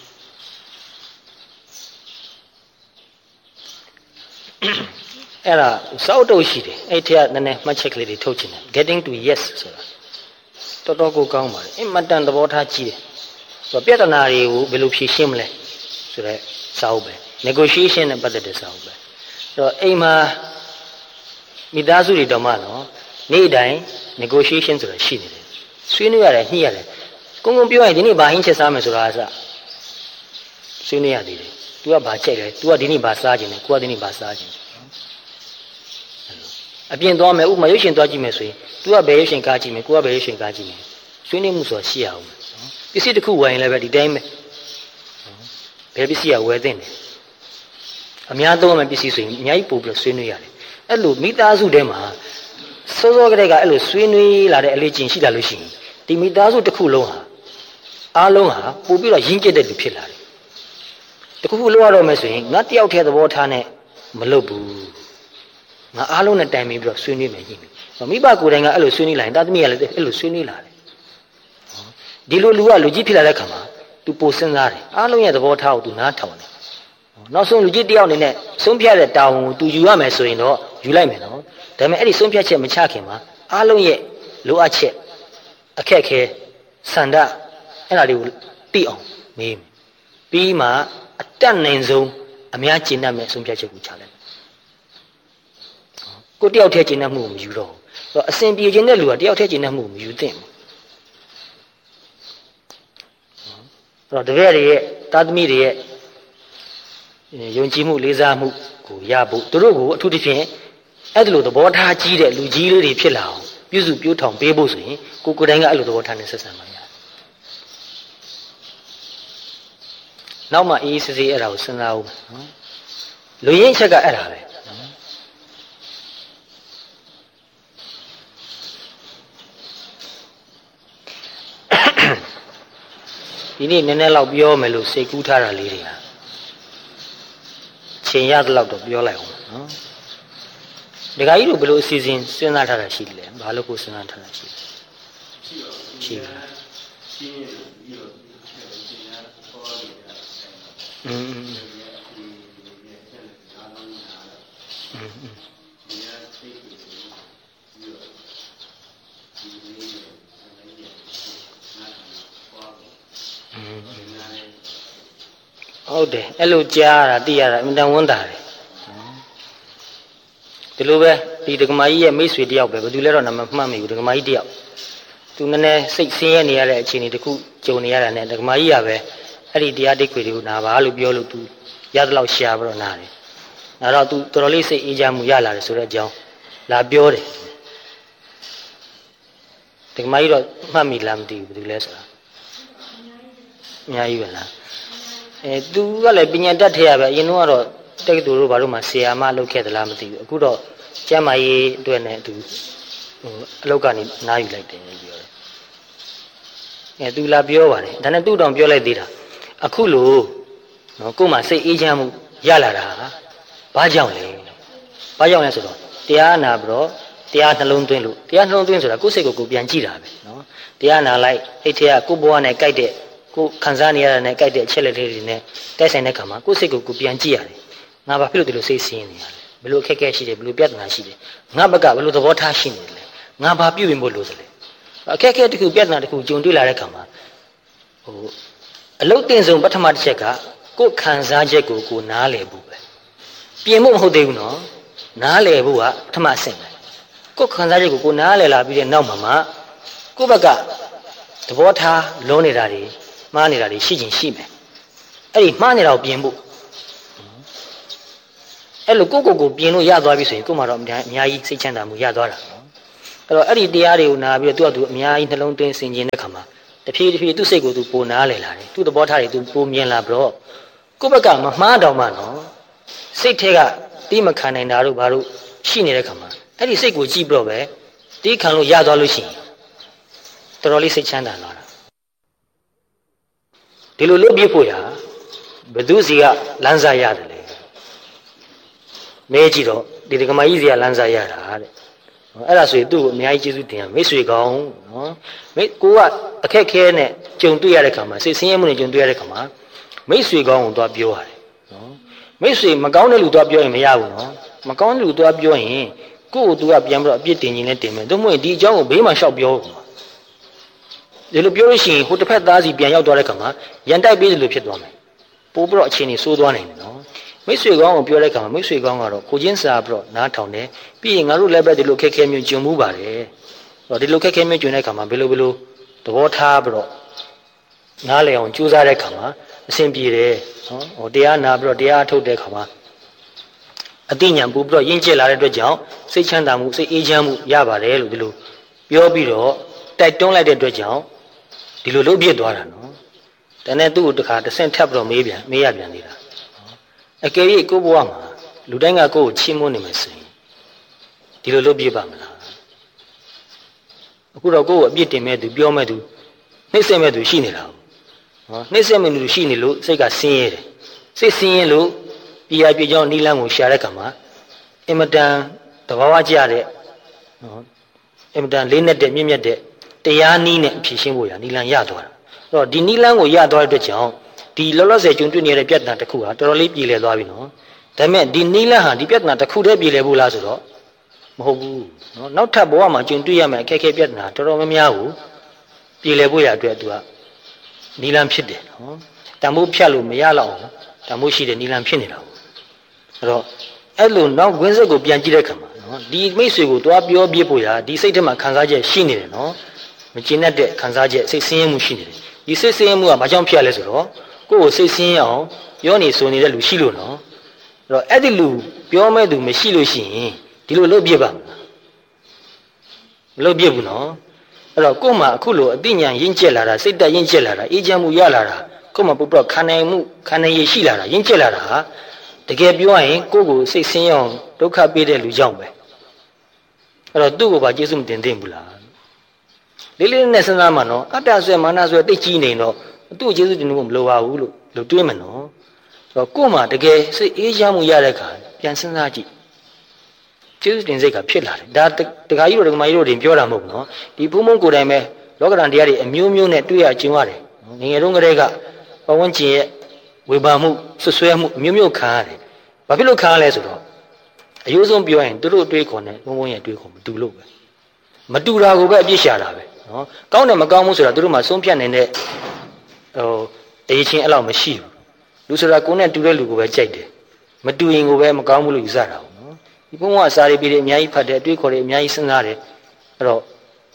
အဲ့ဒါစောက်တုတ်ရှိတယ်အဲ့ထက်နည်းနည်းမှတ်ချက်ကလေးတွေထုတ်ချင်တယ် getting to yes ဆိုတာတော်တော်ကိုကောင်းပါတယ်အမတန်သဘောထားကြီးတယ်ဆိုတော့ပြဿနာတွေကိုဘယ်လိုဖြေရှင်းမလဲဆိုတော့စာအုပ်ပဲ negotiation နဲ့ပတ်သက်တဲ့စာအုပ်ပဲအဲ့တော့အိမ်မှာမိသားစုတွေတော်မှနော်နေ့တိုင်း negotiation ဆိုတာရှိနေတယ်ဆွေးနွေးရတယ်ညှိရတယ်ကုန်းကုန်းပြောရင်ဒီနေ့ဘာဟင်းချက်စားမယ်ဆိုတာအစဆွေးနွေးရသေးတယ် तू ကဘာချက်လဲ तू ကဒီနေ့ဘာစားခြင်းလဲကိုကဒီနေ့ဘာစားခြင်းအပြင်သွားမယ်ဥမာရုပ်ရှင်သွားကြည့်မယ်ဆိုရင် तू ကဘယ်ရုပ်ရှင်ကားကြည့်မယ်ကိုကဘယ်ရုပ်ရှင်ကားကြည့်မယ်ဆွေးနွေးမှုဆိုတာရှိရအောင်ပစ္စည်းတစ်ခုဝယ်ရင်လည်းပဲဒီတိုင်းပဲဘယ်ပစ္စည်းကဝယ်သင့်တယ်အများသုံးမယ်ပစ္စည်းဆိုရင်အများကြီးပို့ပြီးဆွေးနွေးရတယ်အဲ့လိုမိသားစုထဲမှာစောစောကတည်းကအဲ့လိုဆွေးနွေးလာတဲ့အလေးကျင့်ရှိလာလို့ရှိရင်ဒီမိသားစုတစ်ခုလုံးဟာအားလုံးဟာပို့ပြီးတော့ရင်းကျက်တဲ့လူဖြစ်လာတယ်တစ်ခုခုလောက်ရတော့မယ်ဆိုရင်ငါတယောက်တည်းသဘောထားနဲ့မလုပ်ဘူးငါအားလုံးနဲ့တိုင်ပင်ပြီးတော့ဆွေးနွေးမယ်ညှိမယ်မိဘကိုယ်တိုင်ကအဲ့လိုဆွေးနွေးလာရင်သားသမီးကလည်းအဲ့လိုဆွေးနွေးလာတယ်ဒီလိုလူကလူကြီးဖြစ်လာတဲ့ခါမှာ तू ပိုစဉ်းစားတယ်အားလုံးရဲ့သဘောထားကို तू နားထောင်တယ်နောက်ဆုံးလူကြီးတယောက်အနေနဲ့ဆုံးဖြတ်တဲ့တာဝန်ကို तू ယူရမယ်ဆိုရင်တော့ယူလိုက်မယ်နော်ဒါပေမဲ့အဲ့ဒီဆုံးဖြတ်ချက်မချခင်မှာအားလုံးရဲ့လိုအပ်ချက်အခက်ခဲဆန္ဒအဲ့ဒါတွေကိုသိအောင်မေးပြီးမှအတတ်နိုင်ဆုံးအများကျင့်တတ်မဲ့ဆုံးဖြတ်ချက်ကိုချလိုက်ကိုတယောက်တည်းကျင့်တတ်မှုကိုမယူတော့ဘူးအစဉ်ပြေခြင်းတဲ့လူကတယောက်တည်းကျင့်တတ်မှုကိုမယူသင့်ဘူးအဲ့တော့တပည့်တွေရဲ့သားသမီးတွေရဲ့ယုံကြည်မှုလေးစားမှုကိုရဖို့သူတို့ကိုအထူးသဖြင့်အဲ့ဒီလိုသဘောထားကြီးတဲ့လူကြီးလေးတွေဖြစ်လာအောင်ပြုစုပြောထောင်ပေးဖို့ဆိုရင်ကိုယ်တိုင်ကအဲ့လိုသဘောထားနဲ့ဆက်ဆံပါရနောက်မှအေးစစ်စစ်အဲ့ဒါကိုစဉ်းစားအောင်နော်လူရင်းချက်ကအဲ့ဒါပဲဒီနေ့နည်းနည်းလောက်ပြောမယ်လို့စိတ်ကူးထားတာလေးတွေဟာချိန်ရတဲ့လောက်တော့ပြောလိုက်အောင်နော်ဒကာကြီးတို့ဘယ်လိုအစီအစဉ်စဉ်းစားထားတာရှိလဲဘာလို့ကိုစဉ်းစားထားတာရှိလဲရှိပါဟုတ်တယ်အဲ့လိုကြားရတာသိရတာအင်တန်ဝန်းတာတယ်ဒီလိုပဲဒီဒကမာကြီးရဲ့မိတ်ဆွေတယောက်ပဲဘယ်သူလဲတော့နာမမှတ်မိဘူးဒကမာကြီးတယောက်သူနည်းနည်းစိတ်ဆင်းရဲနေရတဲ့အခြေအနေတစ်ခုကြုံနေရတာနဲ့ဒကမာကြီးကပဲအဲ့ဒီတရားတိတ်ခွေတွေကိုနာပါလို့ပြောလို့သူရသလောက်ရှာပြီးတော့နာတယ်အဲ့တော့သူတော်တော်လေးစိတ်အေးချမ်းမှုရလာတယ်ဆိုတဲ့အကြောင်းလာပြောတယ်ဒကမာကြီးတော့မှတ်မိလားမသိဘူးဘယ်သူလဲဆိုတာအများကြီးပဲလားသူကလည်းပညာတတ်ထဲရပဲအရင်ကတော့တက္ကသိုလ်တို့ဘာလို့မှဆရာမလုပ်ခဲ့သလားမသိဘူးအခုတော့ကျမ်းမာရေးအတွက်နဲ့သူအလုပ်ကနေနားယူလိုက်တယ်ပြောတယ်သူလာပြောပါတယ်ဒါနဲ့သူ့တောင်ပြောလိုက်သေးတာအခုလို့နော်ကို့မှာစိတ်အေးချမ်းမှုရလာတာဘာကြောင့်လဲဆိုတော့တရားနာပြီးတော့တရားနှလုံးသွင်းလို့တရားနှလုံးသွင်းဆိုတာကိုယ့်စိတ်ကိုပြန်ကြည့်တာပဲနော်တရားနာလိုက်အဲ့ထဲကကိုယ့်ဘဝနဲ့ကြိုက်တဲ့ကိုခံစားနေရတာနဲ့ကြိုက်တဲ့အချက်လက်တွေနဲ့တိုက်ဆိုင်တဲ့ခါမှာကိုယ့်စိတ်ကိုပြန်ကြည့်ရတယ်ငါဘာဖြစ်လို့ဒီလိုစိတ်ဆင်းနေရလဲဘယ်လိုအခက်အခဲရှိတယ်ဘယ်လိုပြဿနာရှိတယ်ငါဘက်ကဘယ်လိုသဘောထားရှိနေလဲငါဘာပြုပြင်ဖို့လိုသလဲအခက်အခဲတစ်ခုပြဿနာတစ်ခုကြုံတွေ့လာတဲ့ခါမှာအလုတ်တင်ဆုံးပထမတစ်ချက်ကကိုယ်ခံစားချက်ကိုနားလည်ဖို့ပဲပြင်ဖို့မဟုတ်သေးဘူးနော်နားလည်ဖို့ကပထမအဆင့်ပဲကိုယ်ခံစားချက်ကိုနားလည်လာပြီးတဲ့နောက်မှာကိုယ့်ဘက်ကသဘောထားလုံးနေတာတွေမှားနေတာတွေရှိချင်းရှိမယ်အဲ့ဒီမှားနေတာကိုပြင်ဖို့အဲ့လိုကိုပြင်လို့ရသွားပြီဆိုရင်ကို့မှာတော့အများကြီးစိတ်ချမ်းသာမှုရသွားတာနော်အဲ့တော့အဲ့ဒီတရားတွေကိုနာပြီးတော့သူ့အများကြီးနှလုံးသွင်းဆင်ခြင်တဲ့ခါမှာတဖြည်းဖြည်းသူ့စိတ်ကိုသူပိုနားလည်လာတယ်သူ့သဘောထားတွေသူပိုမြင်လာပြီးတော့ကိုယ့်ဘက်ကမမှားတော့မှနော်စိတ်ထဲကတိမခံနိုင်တာတို့ဘာလို့ရှိနေတဲ့ခါမှာအဲ့ဒီစိတ်ကိုကြည့်ပြီးတော့ပဲတိခံလို့ရသွားလို့ရှိရင်တော်တော်လေးစိတ်ချမ်းသာလာတာဒီလိုလုပ်ပြဖို့ရဘယ်သူစီကလမ်းစာရတယ်လေမဲကြည့်တော့ဒီကမာကြီးစီကလမ်းစာရတာတဲ့အဲ့ဒါဆိုရင်သူ့ကိုအများကြီးကျေးဇူးတင်ရမိတ်ဆွေကောင်းနော်ကိုကအခက်ခဲနဲ့ကြုံတွေ့ရတဲ့ခါမှာစိတ်ဆင်းရဲမှုနဲ့ကြုံတွေ့ရတဲ့ခါမှာမိတ်ဆွေကောင်းကိုသွားပြောရတယ်နော်မိတ်ဆွေမကောင်းတဲ့လူသွားပြောရင်မရဘူးနော်မကောင်းတဲ့လူသွားပြောရင်ကိုယ့်ကိုသူကပြန်ပြီးတော့အပြစ်တင်ခြင်းနဲ့တင်မယ်သို့မဟုတ်ဒီအကြောင်းကိုဘေးမှာရှောက်ပြောဒီလိုပြောလို့ရှိရင်ဟိုတစ်ဖက်သားစီပြန်ရောက်သွားတဲ့ခါမှာရန်တိုက်ပေးသလိုဖြစ်သွားမယ်ပို့ပြီးတော့အခြေအနေဆိုးသွားနိုင်တယ်နော်မိတ်ဆွေကောင်းကိုပြောတဲ့ခါမှာမိတ်ဆွေကောင်းကတော့ကိုချင်းစာပြီးတော့နားထောင်တယ်ပြီးရင်ငါတို့လည်းပဲဒီလိုခက်ခဲမျိုးဂျုံမှုပါတယ်ဒီလိုခက်ခဲမျိုးဂျုံတဲ့ခါမှာဘယ်လိုသဘောထားပြီးတော့နားလည်အောင်ကြိုးစားတဲ့ခါမှာအဆင်ပြေတယ်နော်တရားနာပြီးတော့တရားထုတ်တဲ့ခါမှာအသိဉာဏ်ပို့ပြီးတော့ရင့်ကျက်လာတဲ့အတွက်ကြောင့်စိတ်ချမ်းသာမှုစိတ်အေးချမ်းမှုရပါတယ်လို့ဒီလိုပြောပြီးတော့တိုက်တွန်းလိုက်တဲ့အတွက်ကြောင့်ဒီလိုလုပ်ပြစ်သွားတာနော်ဒါနဲ့သူ့ကိုတခါတစ်ဆင့်ထပ်ပြီးတော့မေးရပြန်သေးတာအကယ်၍ကိုယ့်ဘဝမှာလူတိုင်းကကိုယ့်ကိုချီးမွမ်းနေမယ်ဆိုရင်ဒီလိုလုပ်ပြပါမလားအခုတော့ကိုယ့်ကိုအပြစ်တင်မဲ့သူပြောမဲ့သူနှိမ့်ဆက်မဲ့သူရှိနေတာဟုတ်နှိမ့်ဆက်မဲ့သူရှိနေလို့စိတ်ကဆင်းရဲတယ်စိတ်ဆင်းရဲလို့ပြရပြကြောင်းနိလန်းကိုရှာတဲ့ခါမှာအင်မတန်သဘာဝကျတဲ့အင်မတန်လေးနဲ့တဲ့မြင့်မြတ်တဲ့တရားနည်းနဲ့အဖြစ်ရှင်းဖို့ရနိလန်းရသွားတာအဲ့တော့ဒီနိလန်းကိုရသွားတဲ့အတွက်ကြောင့်ဒီလောလောဆယ်ကျုံတွေ့နေတဲ့ပြဿနာတစ်ခုဟာတော်တော်လေးပြည်လည်သွားပြီနော်ဒါပေမဲ့ဒီနိလန်းဟာဒီပြဿနာတစ်ခုတည်းပြည်လည်ဖို့လားဆိုတော့မဟုတ်ဘူးနော်နောက်ထပ်ဘဝမှာကျုံတွေ့ရမယ့်အခက်အခဲပြဿနာတော်တော်များများကိုပြည်လည်ဖို့ရအတွက်သူကနိလန်းဖြစ်တယ်နော်တန်ဖိုးဖြတ်လို့မရတော့အောင်တန်ဖိုးရှိတဲ့နိလန်းဖြစ်နေတာအဲ့တော့အဲ့လိုနောက်ဝင်းဆက်ကိုပြန်ကြည့်တဲ့အခါမှာနော်ဒီမိတ်ဆွေကိုတွားပြောပြဖို့ရဒီစိတ်ထဲမှာခံစားချက်ရှိနေတယ်နော်မကျင်တတ်တဲ့ခံစားချက်စိတ်ဆင်းရဲမှုရှိနေတယ်ဒီစိတ်ဆင်းရဲမှုကဘာကြောင့်ဖြစ်ရလဲဆိုတော့ကိုယ့်ကိုစိတ်ဆင်းရဲအောင်ပြောနေဆိုနေတဲ့လူရှိလို့နော်အဲ့တော့အဲ့ဒီလူပြောမဲ့သူမရှိလို့ရှိရင်ဒီလိုလုပ်ပြပါမလားမလုပ်ပြဘူးနော်အဲ့တော့ကိုယ်မှာအခုလိုအသိဉာဏ်ရင့်ကျက်လာတာစိတ်တက်ရင့်ကျက်လာတာအေးချမ်းမှုရလာတာကိုယ်မှာပုပ္ပခံနိုင်ရည်ရှိလာတာရင့်ကျက်လာတာဟာတကယ်ပြောရရင်ကိုယ့်ကိုစိတ်ဆင်းရဲအောင်ဒုက္ခပေးတဲ့လူကြောင့်ပဲအဲ့တော့သူ့ကိုပါကျေးဇူးမတင်သင့်ဘူးလားလေးလေးနဲ့စဉ်းစားမှနော်အတ္တဆွဲမာနဆွဲသိကြီးနေတော့သူ့ကျေးဇူးတင်ဖို့မလိုပါဘူးလို့တွေးမယ်နော်ဆိုတော့ကိုယ်မှာတကယ်စိတ်အေးချမ်းမှုရတဲ့အခါပြန်စဉ်းစားကြည့်ကျေးဇူးတင်စိတ်ကဖြစ်လာတယ်ဒါတခါကြီးတို့ဒကမာကြီးတို့တင်ပြောတာမဟုတ်ဘူးနော်ဒီဘုံဘုံကိုယ်တိုင်ပဲလောကဓာတ်တရားတွေအမျိုးမျိုးနဲ့တွေ့ရကျင်ရတယ်ငယ်ငယ်တုန်းကတည်းကပဝန်းကျင်ရဲ့ဝေဘာမှုဆွဆွဲမှုအမျိုးမျိုးခံရတယ်ဘာဖြစ်လို့ခံရလဲဆိုတော့အယိုးဆုံးပြောရင်တို့တွေးခေါ်နေဘုံဘုံရဲ့တွေးခေါ်မတူလို့ပဲမတူတာကိုပဲအပြစ်ရှာတာပဲနော်ကောင်းတယ်မကောင်းဘူးဆိုတာတို့မှဆုံးဖြတ်နေတဲ့အရေးချင်းအဲ့လောက်မရှိဘူးလူဆိုတာကိုယ်နဲ့တူတဲ့လူကိုပဲကြိုက်တယ်မတူရင်ကိုပဲမကောင်းဘူးလို့ယူဆတာနော်ဒီဘုံကအစာတွေပြီးတယ်အများကြီးဖတ်တယ်အတွေးခေါ်တယ်အများကြီးစဉ်းစားတယ်အဲ့တော့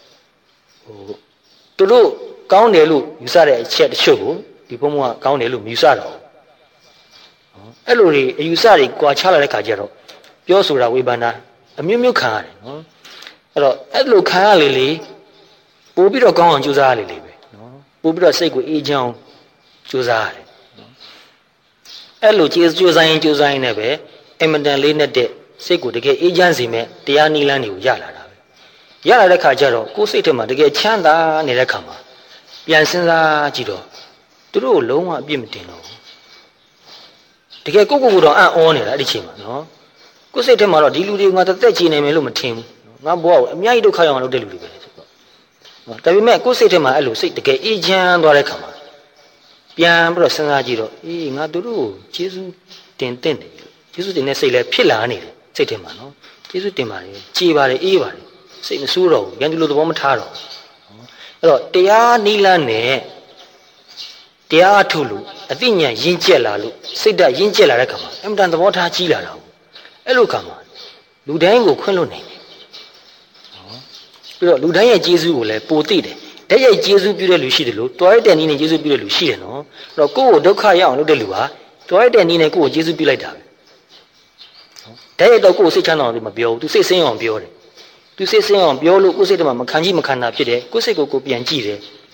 တို့ကောင်းတယ်လို့ယူဆတဲ့အချက်တချို့ကိုဒီဘုံကကောင်းတယ်လို့မယူဆတော့အဲ့လိုတွေအယူဆတွေကြွာချလာတဲ့ခါကျတော့ပြောဆိုတာဝေဘာနာအမျိုးမျိုးခံရတယ်နော်အဲ့တော့အဲ့လိုခံရလေပို့ပြီးတော့ကောင်းအောင်ကြိုးစားရလေပဲနော်ပို့ပြီးတော့စိတ်ကိုအေးချမ်းကြိုးစားရတယ်နော်အဲ့လိုကြိုးစားရင်လည်းပဲအင်မတန်လေးနဲ့တဲ့စိတ်ကိုတကယ်အေးချမ်းစေမဲ့တရားနည်းလမ်းတွေကိုရလာတာပဲရလာတဲ့ခါကျတော့ကိုယ်စိတ်ထဲမှာတကယ်ချမ်းသာနေတဲ့ခါမှာပြန်စဉ်းစားကြည့်တော့သူတို့ကိုလုံးဝအပြစ်မတင်တော့ဘူးတကယ်ကိုတော့အံ့ဩနေတာအဲ့ဒီချိန်မှာနော်ကိုယ်စိတ်ထဲမှာတော့ဒီလူတွေကငါတက်ချင်နေမယ်လို့မထင်ဘူးငါဘဝကိုအများကြီးဒုက္ခရောက်အောင်လုပ်တဲ့လူတွေပဲဆိုတော့ဒါပေမဲ့ကိုယ်စိတ်ထဲမှာအဲ့လိုစိတ်တကယ်အေးချမ်းသွားတဲ့ခါမှာပြန်ပြီးတော့စဉ်းစားကြည့်တော့အေးငါတို့ကိုကျေးဇူးတင်တဲ့ကျေးဇူးတင်တဲ့စိတ်လည်းဖြစ်လာနေတယ်စိတ်ထဲမှာနော်ကျေးဇူးတင်ပါတယ်ကြေးပါတယ်အေးပါတယ်စိတ်မဆိုးတော့ဘူးရန်သူလိုသဘောမထားတော့အဲ့တော့တရားနိလန်းနဲ့တရားထုတ်လို့အသိဉာဏ်ရင့်ကျက်လာလို့စိတ်ဓာတ်ရင့်ကျက်လာတဲ့ခါမှာအမှန်တန်သဘောထားကြီးလာတာဟုတ်အဲ့လိုခါမှာလူတိုင်းကိုခွင့်လွှတ်နိုင်တယ်ပြီးတော့လူတိုင်းရဲ့ကျေးဇူးကိုလည်းပိုသိတယ်တည့်ရဲ့ကျေးဇူးပြုတဲ့လူရှိတယ်လို့တွားရတဲ့နည်းနဲ့ကျေးဇူးပြုတဲ့လူရှိတယ်နော်အဲ့တော့ကိုယ့်ကိုဒုက္ခရအောင်လုပ်တဲ့လူဟာတွားရတဲ့နည်းနဲ့ကိုယ့်ကိုကျေးဇူးပြုလိုက်တာပဲတည့်ရဲ့တော့ကိုယ့်ကိုစိတ်ချမ်းသာအောင်မပြောဘူးသူစိတ်ဆင်းအောင်ပြောတယ်သူစိတ်ဆင်းအောင်ပြောလို့ကိုယ့်စိတ်ထဲမှာမခံကြည့်မခံတာဖြစ်တယ်ကိုယ့်စိတ်ကိုပြန်ကြည့်တယ်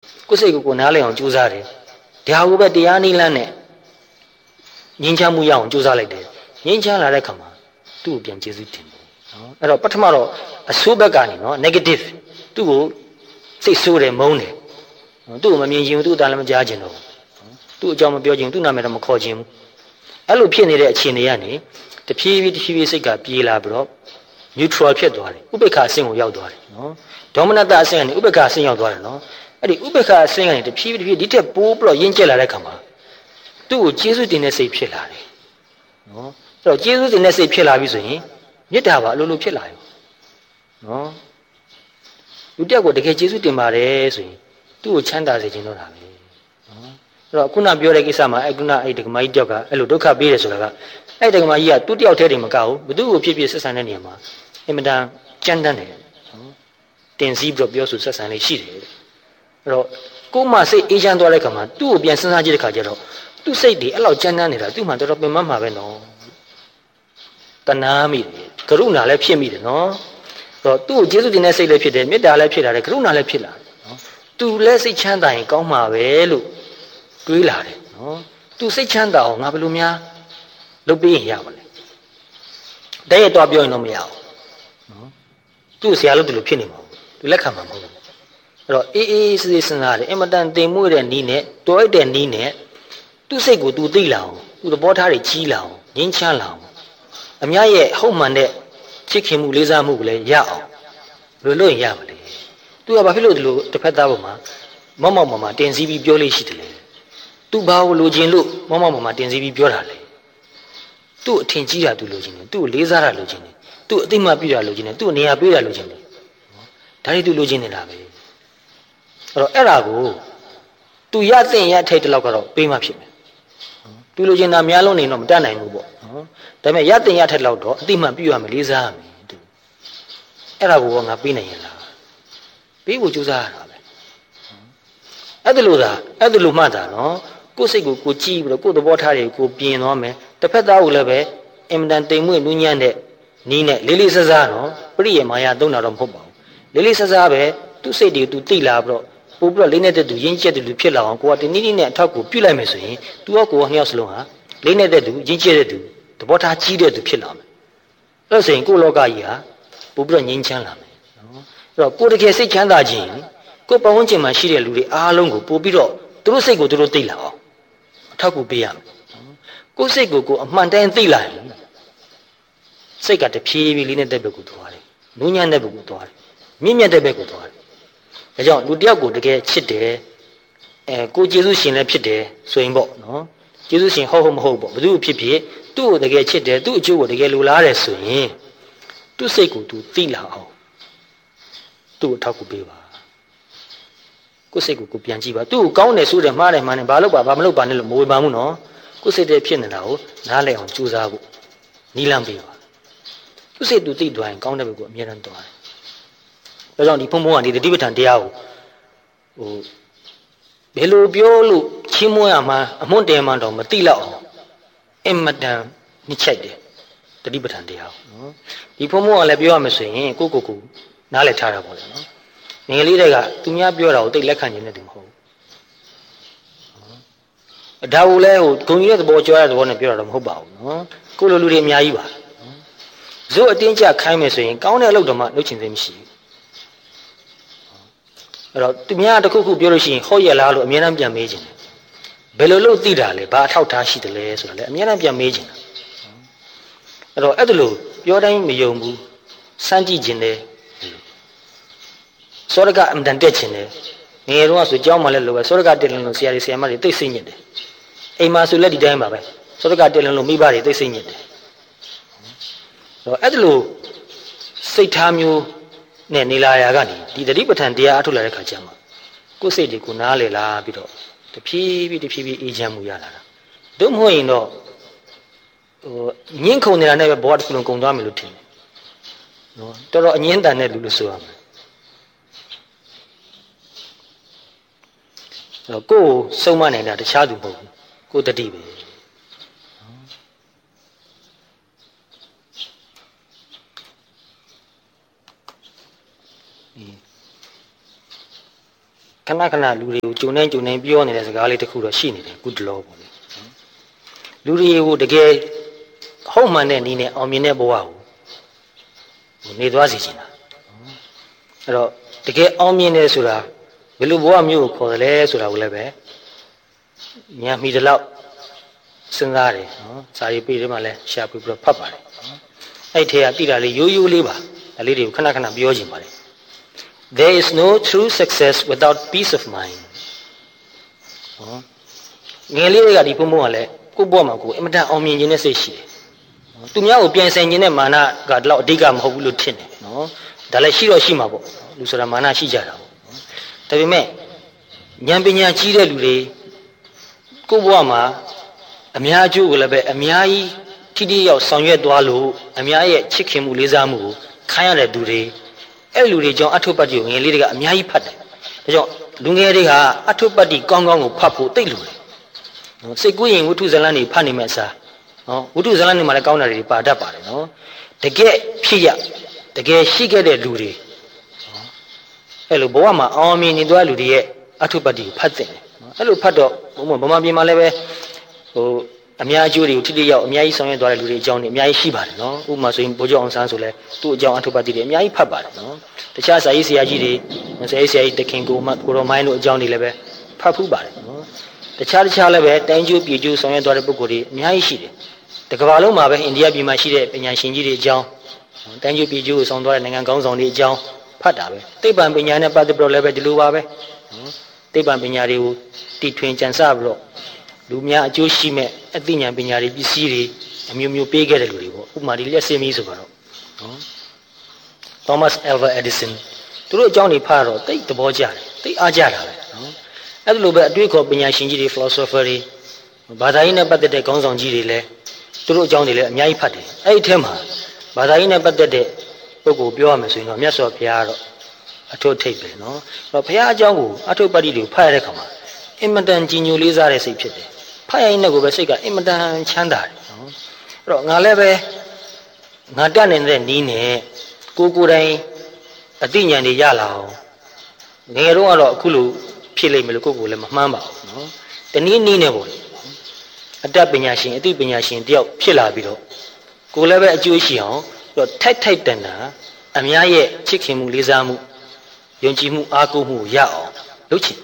ကိုယ်စိတ်ကိုနားလည်အောင်ကြိုးစားတယ်ဒါကိုပဲတရားနည်းလမ်းနဲ့ငြိမ်းချမ်းမှုရအောင်ကြိုးစားလိုက်တယ်ငြိမ်းချမ်းလာတဲ့ခါမှာသူ့ကိုပြန်ကျေးဇူးတင်တယ်နော်အဲ့တော့ပထမတော့အဆိုးဘက်ကနေနော် negative သူ့ကိုစိတ်ဆိုးတယ်မုန်းတယ်သူ့ကိုမမြင်ချင်ဘူးသူ့အတန်လည်းမကြားချင်တော့ဘူးသူ့အကြောင်းမပြောချင်ဘူးသူ့နာမည်တော့မခေါ်ချင်ဘူးအဲ့လိုဖြစ်နေတဲ့အခြေအနေကနေတဖြည်းဖြည်းစိတ်ကပြေးလာပြီးတော့ neutral ဖြစ်သွားတယ်ဥပေက္ခအဆင့်ကိုရောက်သွားတယ်နော်ဒေါမနတအဆင့်ကနေဥပေက္ခအဆင့်ရောက်သွားတယ်နော်အဲ့ဒီဥပေက္ခအဆင့်ကနေတဖြည်းဖြည်းဒီထက်ပိုးပြီးတော့ရင့်ကျက်လာတဲ့ခါမှာသူ့ကိုကျေးဇူးတင်တဲ့စိတ်ဖြစ်လာတယ်နော်အဲ့တော့ကျေးဇူးတင်တဲ့စိတ်ဖြစ်လာပြီဆိုရင်မေတ္တာပါအလိုလိုဖြစ်လာရောနော်လူတက်ကိုတကယ်ကျေးဇူးတင်ပါတယ်ဆိုရင်သူ့ကိုချမ်းသာစေခြင်းတော့တာပဲနော်အဲ့တော့ခုနပြောတဲ့ကိစ္စမှာခုနအဲ့ဒကမာကြီးတယောက်ကအဲ့လိုဒုက္ခပေးတယ်ဆိုတာကအဲ့ဒကမာကြီးကသူ့တယောက်တည်းတည်းမကဘူးဘသူ့ကိုဖြစ်ဖြစ်ဆက်ဆံတဲ့နေရာမှာအင်မတန်ကြမ်းတမ်းတယ်နော်တင်စည်းပြီးတော့ပြောဆိုဆက်ဆံလေးရှိတယ်အဲ့တော့ကိုယ်မှစိတ်အေးချမ်းသွားတဲ့ခါမှာသူ့ကိုပြန်စဉ်းစားကြည့်တဲ့ခါကျတော့သူ့စိတ်တွေအဲ့လောက်ကြမ်းတမ်းနေတာသူ့မှာတော်တော်ပင်မမှာပဲနော်တဏှာမိတယ်ကရုဏာလည်းဖြစ်မိတယ်နော်တော့သူ့ကိုကျေးဇူးတင်တဲ့စိတ်လည်းဖြစ်တယ်မေတ္တာလည်းဖြစ်လာတယ်ကရုဏာလည်းဖြစ်လာတယ်နော်သူလည်းစိတ်ချမ်းသာရင်ကောင်းမှာပဲလို့တွေးလာတယ်နော်သူစိတ်ချမ်းသာအောင်ငါဘယ်လိုများလုပ်ပေးရင်ရပါလဲတည့်ရတော့ပြောရင်တော့မရဘူးနော်သူ့ဆရာလို့ဒီလိုဖြစ်နေမှာသူလက်ခံမှာမဟုတ်ဘူးအဲ့တော့အေးအေးစေးစဉ်းစားတယ်အင်မတန်တင်မွေ့တဲ့နီးနဲ့တော်ရတဲ့နီးနဲ့သူ့စိတ်ကို तू သိလာအောင်သူ့သဘောထားတွေကြီးလာအောင်ငြင်းချမ်းလာအောင်အများရဲ့ဟုတ်မှန်တဲ့ချစ်ခင်မှုလေးစားမှုကိုလည်းရအောင်ဘယ်လိုလုပ်ရင်ရမလဲ तू ကဘာဖြစ်လို့ဒီလိုတစ်ဖက်သားပေါ်မှာမောက်မောက်မာမာတင်စည်းပြီးပြောလို့ရှိတယ်လေ तू ဘာကိုလိုချင်လို့မောက်မောက်မာမာတင်စည်းပြီးပြောတာလေသူ့အထင်ကြီးတာ तू လိုချင်တယ်သူ့ကိုလေးစားတာလိုချင်တယ်သူ့အသိမှတ်ပြုတာလိုချင်တယ်သူ့နေရာပေးတာလိုချင်တယ်ဒါတွေ तू လိုချင်နေတာပဲအဲ့တော့အဲ့ဒါကို तू ရသင့်ရထိုက်တဲ့လောက်ကတော့ပေးမှဖြစ်မယ်သူလိုချင်တာများလုံးနေတော့မတတ်နိုင်ဘူးပေါ့နော်ဒါပေမဲ့ရတင်ရထက်လောက်တော့အတိမှန်ပြည့်ရမယ်လေးစားရမယ်သူအဲ့ဒါကိုငါပေးနိုင်ရင်လားပေးဖို့ကြိုးစားရတာပဲအဲ့ဒါလို့မှတ်တာနော်ကိုယ်စိတ်ကိုကြည့်ပြီးတော့ကိုယ်သဘောထားတွေကိုပြင်သွားမယ်တစ်ဖက်သားကိုလည်းပဲအင်မတန်တိမ်မွေ့နူးညံ့တဲ့နီးနဲ့လေးလေးစားစားနော်ပရိယေမာယာသုံးတာတော့မဟုတ်ပါဘူးလေးလေးစားစားပဲသူ့စိတ်တွေသူသိလာပြီးတော့ပို့ပြီးတော့လေးနေတဲ့သူရင်းကျက်တဲ့လူဖြစ်လာအောင်ကိုကတနည်းနည်းနဲ့အထောက်ကိုပြုလိုက်မယ်ဆိုရင်သူကကိုယ်နှစ်ယောက်စလုံးဟာလေးနေတဲ့သူရင်းကျက်တဲ့သူသဘောထားကြီးတဲ့သူဖြစ်လာမယ်အဲ့ဆိုရင်ကိုယ်လောကကြီးဟာပို့ပြီးတော့ငြိမ်းချမ်းလာမယ်နော်အဲ့တော့ကိုယ်တကယ်စိတ်ချမ်းသာခြင်းကိုယ်ပတ်ဝန်းကျင်မှာရှိတဲ့လူတွေအားလုံးကိုပို့ပြီးတော့သူတို့စိတ်ကိုသူတို့သိလာအောင်အထောက်ကိုပေးရမယ်ကိုယ်စိတ်ကိုအမှန်တမ်းသိလာရင်စိတ်ကတဖြည်းဖြည်းလေးနေတဲ့ဘက်ကိုသွားတယ်နူးညံ့တဲ့ဘက်ကိုသွားတယ်မြင့်မြတ်တဲ့ဘက်ကိုသွားတယ်ဒါကြောင့်လူတယောက်ကိုတကယ်ချစ်တယ်ကိုကျေးဇူးရှင်လည်းဖြစ်တယ်ဆိုရင်ပေါ့နော်ကျေးဇူးရှင်ဟုတ်မဟုတ်ပေါ့ဘယ်သူဖြစ်ဖြစ်သူ့ကိုတကယ်ချစ်တယ်သူ့အကျိုးကိုတကယ်လိုလားတယ်ဆိုရင်သူ့စိတ်ကိုသူသိလာအောင်သူ့ကိုထောက်ကူပေးပါကိုယ်စိတ်ကိုပြန်ကြည့်ပါသူ့ကိုကောင်းတယ်ဆိုတယ်မှားတယ်မှန်တယ်ဘာလို့ပါဘာမလုပ်ပါနဲ့လို့မဝေဖန်ဘူးနော်ကိုယ်စိတ်တဲ့ဖြစ်နေတာကိုနားလည်အောင်ကြိုးစားဖို့နီးလမ်းပေးပါသူ့စိတ်သူသိသွားရင်ကောင်းတဲ့ဘက်ကိုအမြဲတမ်းသွားတယ်ဒါကြောင့်ဒီဖုံဖုံကဒီတတိပဋ္ဌာန်တရားကိုဘယ်လိုပြောလို့ချင်းမွန်းရမှာအမွန်းတယ်မှတော့မသိတော့အောင်အင်မတန်နှိမ့်ချိုက်တယ်တတိပဋ္ဌာန်တရားကိုနော်ဒီဖုံဖုံကလည်းပြောရမယ်ဆိုရင်ကိုနားလည်ထားတာပေါ့လေနော်ငယ်လေးတွေကသူများပြောတာကိုသိလက်ခံခြင်းနဲ့တူမဟုတ်ဘူးဒါကိုလည်းဂုံကြီးတဲ့သဘောကြွားတဲ့သဘောနဲ့ပြောတာတော့မဟုတ်ပါဘူးနော်ကိုလိုလူတွေအများကြီးပါဇို့အတင်းကြခိုင်းမယ်ဆိုရင်ကောင်းတဲ့အလုပ်တော့မှလုပ်ချင်သေးမရှိဘူးအဲ့တော့သူများတစ်ခုခုပြောလို့ရှိရင်ဟုတ်ရလားလို့အမြဲတမ်းပြန်မေးခြင်းတယ်ဘယ်လိုလုပ်သိတာလဲဘာအထောက်ထားရှိတယ်လဲဆိုတာလည်းအမြဲတမ်းပြန်မေးခြင်းတယ်အဲ့တော့အဲ့ဒါလို့ပြောတိုင်းမယုံဘူးစမ်းကြည့်ခြင်းတယ်စောရကအမှန်တက်ခြင်းတယ်ငယ်တော့ဆိုကြောင်းမှလည်းလိုပဲစောရကတက်လင်းလို့ဆရာတွေဆရာမတွေသိစိတ်ညစ်တယ်အိမ်မှာဆိုလည်းဒီတိုင်းပါပဲစောရကတက်လင်းလို့မိဘတွေသိစိတ်ညစ်တယ်အဲ့ဒါလို့စိတ်ထားမျိုးနဲ့နေလာရာကနေဒီတတိပဋ္ဌာန်တရားအထုတ်လာတဲ့ခါကျမှကိုယ်စိတ်တွေကိုနားလေလာပြီးတော့တဖြည်းဖြည်းအေးချမ်းမှုရလာတာတို့မဟုတ်ရင်တော့ညှင်းခုန်နေတာနဲ့ပဲဘဝတစ်ခုလုံးကုန်သွားမယ်လို့ထင်တယ်နော်တော်တော်အငင်းတန်တဲ့လူလို့ဆိုရမယ်ကိုယ်စုံမနေတာတခြားသူမဟုတ်ဘူးကိုယ်တတိပဲခဏခဏလူတွေကိုဂျုံနေပြောနေတဲ့စကားလေးတစ်ခုတော့ရှိနေတယ်ကုတလောပေါ့လေလူတွေကိုတကယ်ဟုတ်မှန်တဲ့နည်းနဲ့အောင်မြင်တဲ့ဘဝကိုနေသွားစေချင်တာအဲ့တော့တကယ်အောင်မြင်တယ်ဆိုတာဘယ်လိုဘဝမျိုးကိုခေါ်တယ်လဲဆိုတာကိုလည်းပဲညာမိတလောက်စဉ်းစားတယ်နော်စာရေးပေးတယ်မှလည်းရှာပြီးတော့ဖတ်ပါတယ်အဲ့ထဲကတိတာလေးရိုးရိုးလေးပါဒါလေးတွေကိုခဏခဏပြောချင်ပါတယ် There is no true success without peace of mind ငယ်လေးတွေကဒီဘုံဘုံကလည်းကိုယ့်ဘဝမှာကိုယ်အမတန်အောင်မြင်ခြင်းနဲ့စိတ်ရှိတယ်သူများကိုပြန်ဆိုင်ခြင်းနဲ့မာနကဒီလောက်အဓိကမဟုတ်ဘူးလို့ထင်တယ်နော်ဒါလည်းရှိတော့ရှိမှာပေါ့လူဆိုတာမာနရှိကြတာပေါ့ဒါပေမဲ့ဉာဏ်ပညာကြီးတဲ့လူတွေကိုယ့်ဘဝမှာအများအကျိုးကိုလည်းပဲအများကြီးထိထိရောက်ဆောင်ရွက်သွားလို့အများရဲ့ချစ်ခင်မှုလေးစားမှုကိုခံရတဲ့သူတွေအဲ့လူတွေကြောင့်အထုပ္ပတ္တိကိုငယ်လေးတွေကအများကြီးဖတ်တယ်ဒါကြောင့်လူငယ်တွေကအထုပ္ပတ္တိကောင်းကောင်းကိုဖတ်ဖို့သိလို့တယ်စိတ်ကူးရင်ဝိထုဇလန်တွေဖတ်နေမဲ့အစားနော်ဝိထုဇလန်တွေမှာလည်းကောင်းတာတွေပါတတ်ပါတယ်နော်တကယ်ဖြစ်ရတကယ်ရှိခဲ့တဲ့လူတွေအဲ့လိုဘဝမှာအောင်မြင်နေသွားလူတွေရဲ့အထုပ္ပတ္တိကိုဖတ်တဲ့နော်အဲ့လိုဖတ်တော့ဘုံဗမာပြည်မှာလည်းပဲအများအကျိုးတွေကိုထိထိရောက်အများကြီးဆောင်ရွက်သွားတဲ့လူတွေအကြောင်းတွေအများကြီးရှိပါတယ်နော်ဥပမာဆိုရင်ဘိုးကျော်အောင်ဆန်းဆိုလဲသူ့အကြောင်းအထုပ္ပတ္တိတွေအများကြီးဖတ်ပါတယ်နော်တခြားစာရေးဆရာကြီးတွေဆရာကြီးတခင်ကိုရောမိုင်းတို့အကြောင်းတွေလည်းပဲဖတ်ဖူးပါတယ်နော်တခြားလည်းပဲတိုင်းကျိုးပြည်ကျိုးဆောင်ရွက်သွားတဲ့ပုဂ္ဂိုလ်တွေအများကြီးရှိတယ်တကမ္ဘာလုံးမှာပဲအိန္ဒိယပြည်မှာရှိတဲ့ပညာရှင်ကြီးတွေအကြောင်းတိုင်းကျိုးပြည်ကျိုးကိုဆောင်သွားတဲ့နိုင်ငံကောင်းဆောင်တွေအကြောင်းဖတ်တာပဲသိပ္ပံပညာနဲ့ပတ်သက်ပြီးတော့လည်းပဲဒီလိုပါပဲနော်သိပ္ပံပညာတွေကိုတီထွင်ကြံစပြီးတော့လူများအကျိုးရှိမဲ့အသိဉာဏ်ပညာတွေပစ္စည်းတွေအမျိုးမျိုးပေးခဲ့တဲ့လူတွေပေါ့ဥပမာဒီလျှက်စင်းမီးဆိုတော့နော် Thomas Alva Edison သူတို့အကြောင်းတွေဖတ်တော့သိသဘောကျတယ်သိအားကျတာပဲနော်အဲ့လိုပဲအတွေ့အခေါ်ပညာရှင်ကြီးတွေ philosopher တွေဘာသာရေးနဲ့ပတ်သက်တဲ့ခေါင်းဆောင်ကြီးတွေလည်းသူတို့အကြောင်းတွေလည်းအများကြီးဖတ်တယ်အဲ့ဒီထဲမှာဘာသာရေးနဲ့ပတ်သက်တဲ့ပုဂ္ဂိုလ်ပြောရမယ်ဆိုရင်တော့မြတ်စွာဘုရားကတော့အထုထိပ်ပဲနော်အဲ့တော့ဘုရားအကြောင်းကိုအထုပ္ပတ္တိတွေကိုဖတ်ရတဲ့ခါမှာအင်မတန်ကြည်ညိုလေးစားတဲ့စိတ်ဖြစ်တယ်ဖတ်ရရင်လည်းကိုပဲစိတ်ကအင်မတန်ချမ်းသာတယ်နော်အဲ့တော့ငါလည်းပဲငါတတ်နေတဲ့နီးနဲ့ကိုယ်တိုင်အသိဉာဏ်တွေရလာအောင်ငယ်တော့ကတော့အခုလိုဖြစ်လိမ့်မယ်လို့ကိုယ်လည်းမမှန်းပါဘူးနော်တနည်းနည်းနဲ့ပေါ့အတတ်ပညာရှင်အသိပညာရှင်တယောက်ဖြစ်လာပြီးတော့ကိုယ်လည်းပဲအကျိုးရှိအောင်ပြီးတော့ထိုက်တန်တာအများရဲ့ချစ်ခင်မှုလေးစားမှုယုံကြည်မှုအားကိုးမှုရအောင်လုပ်ချင်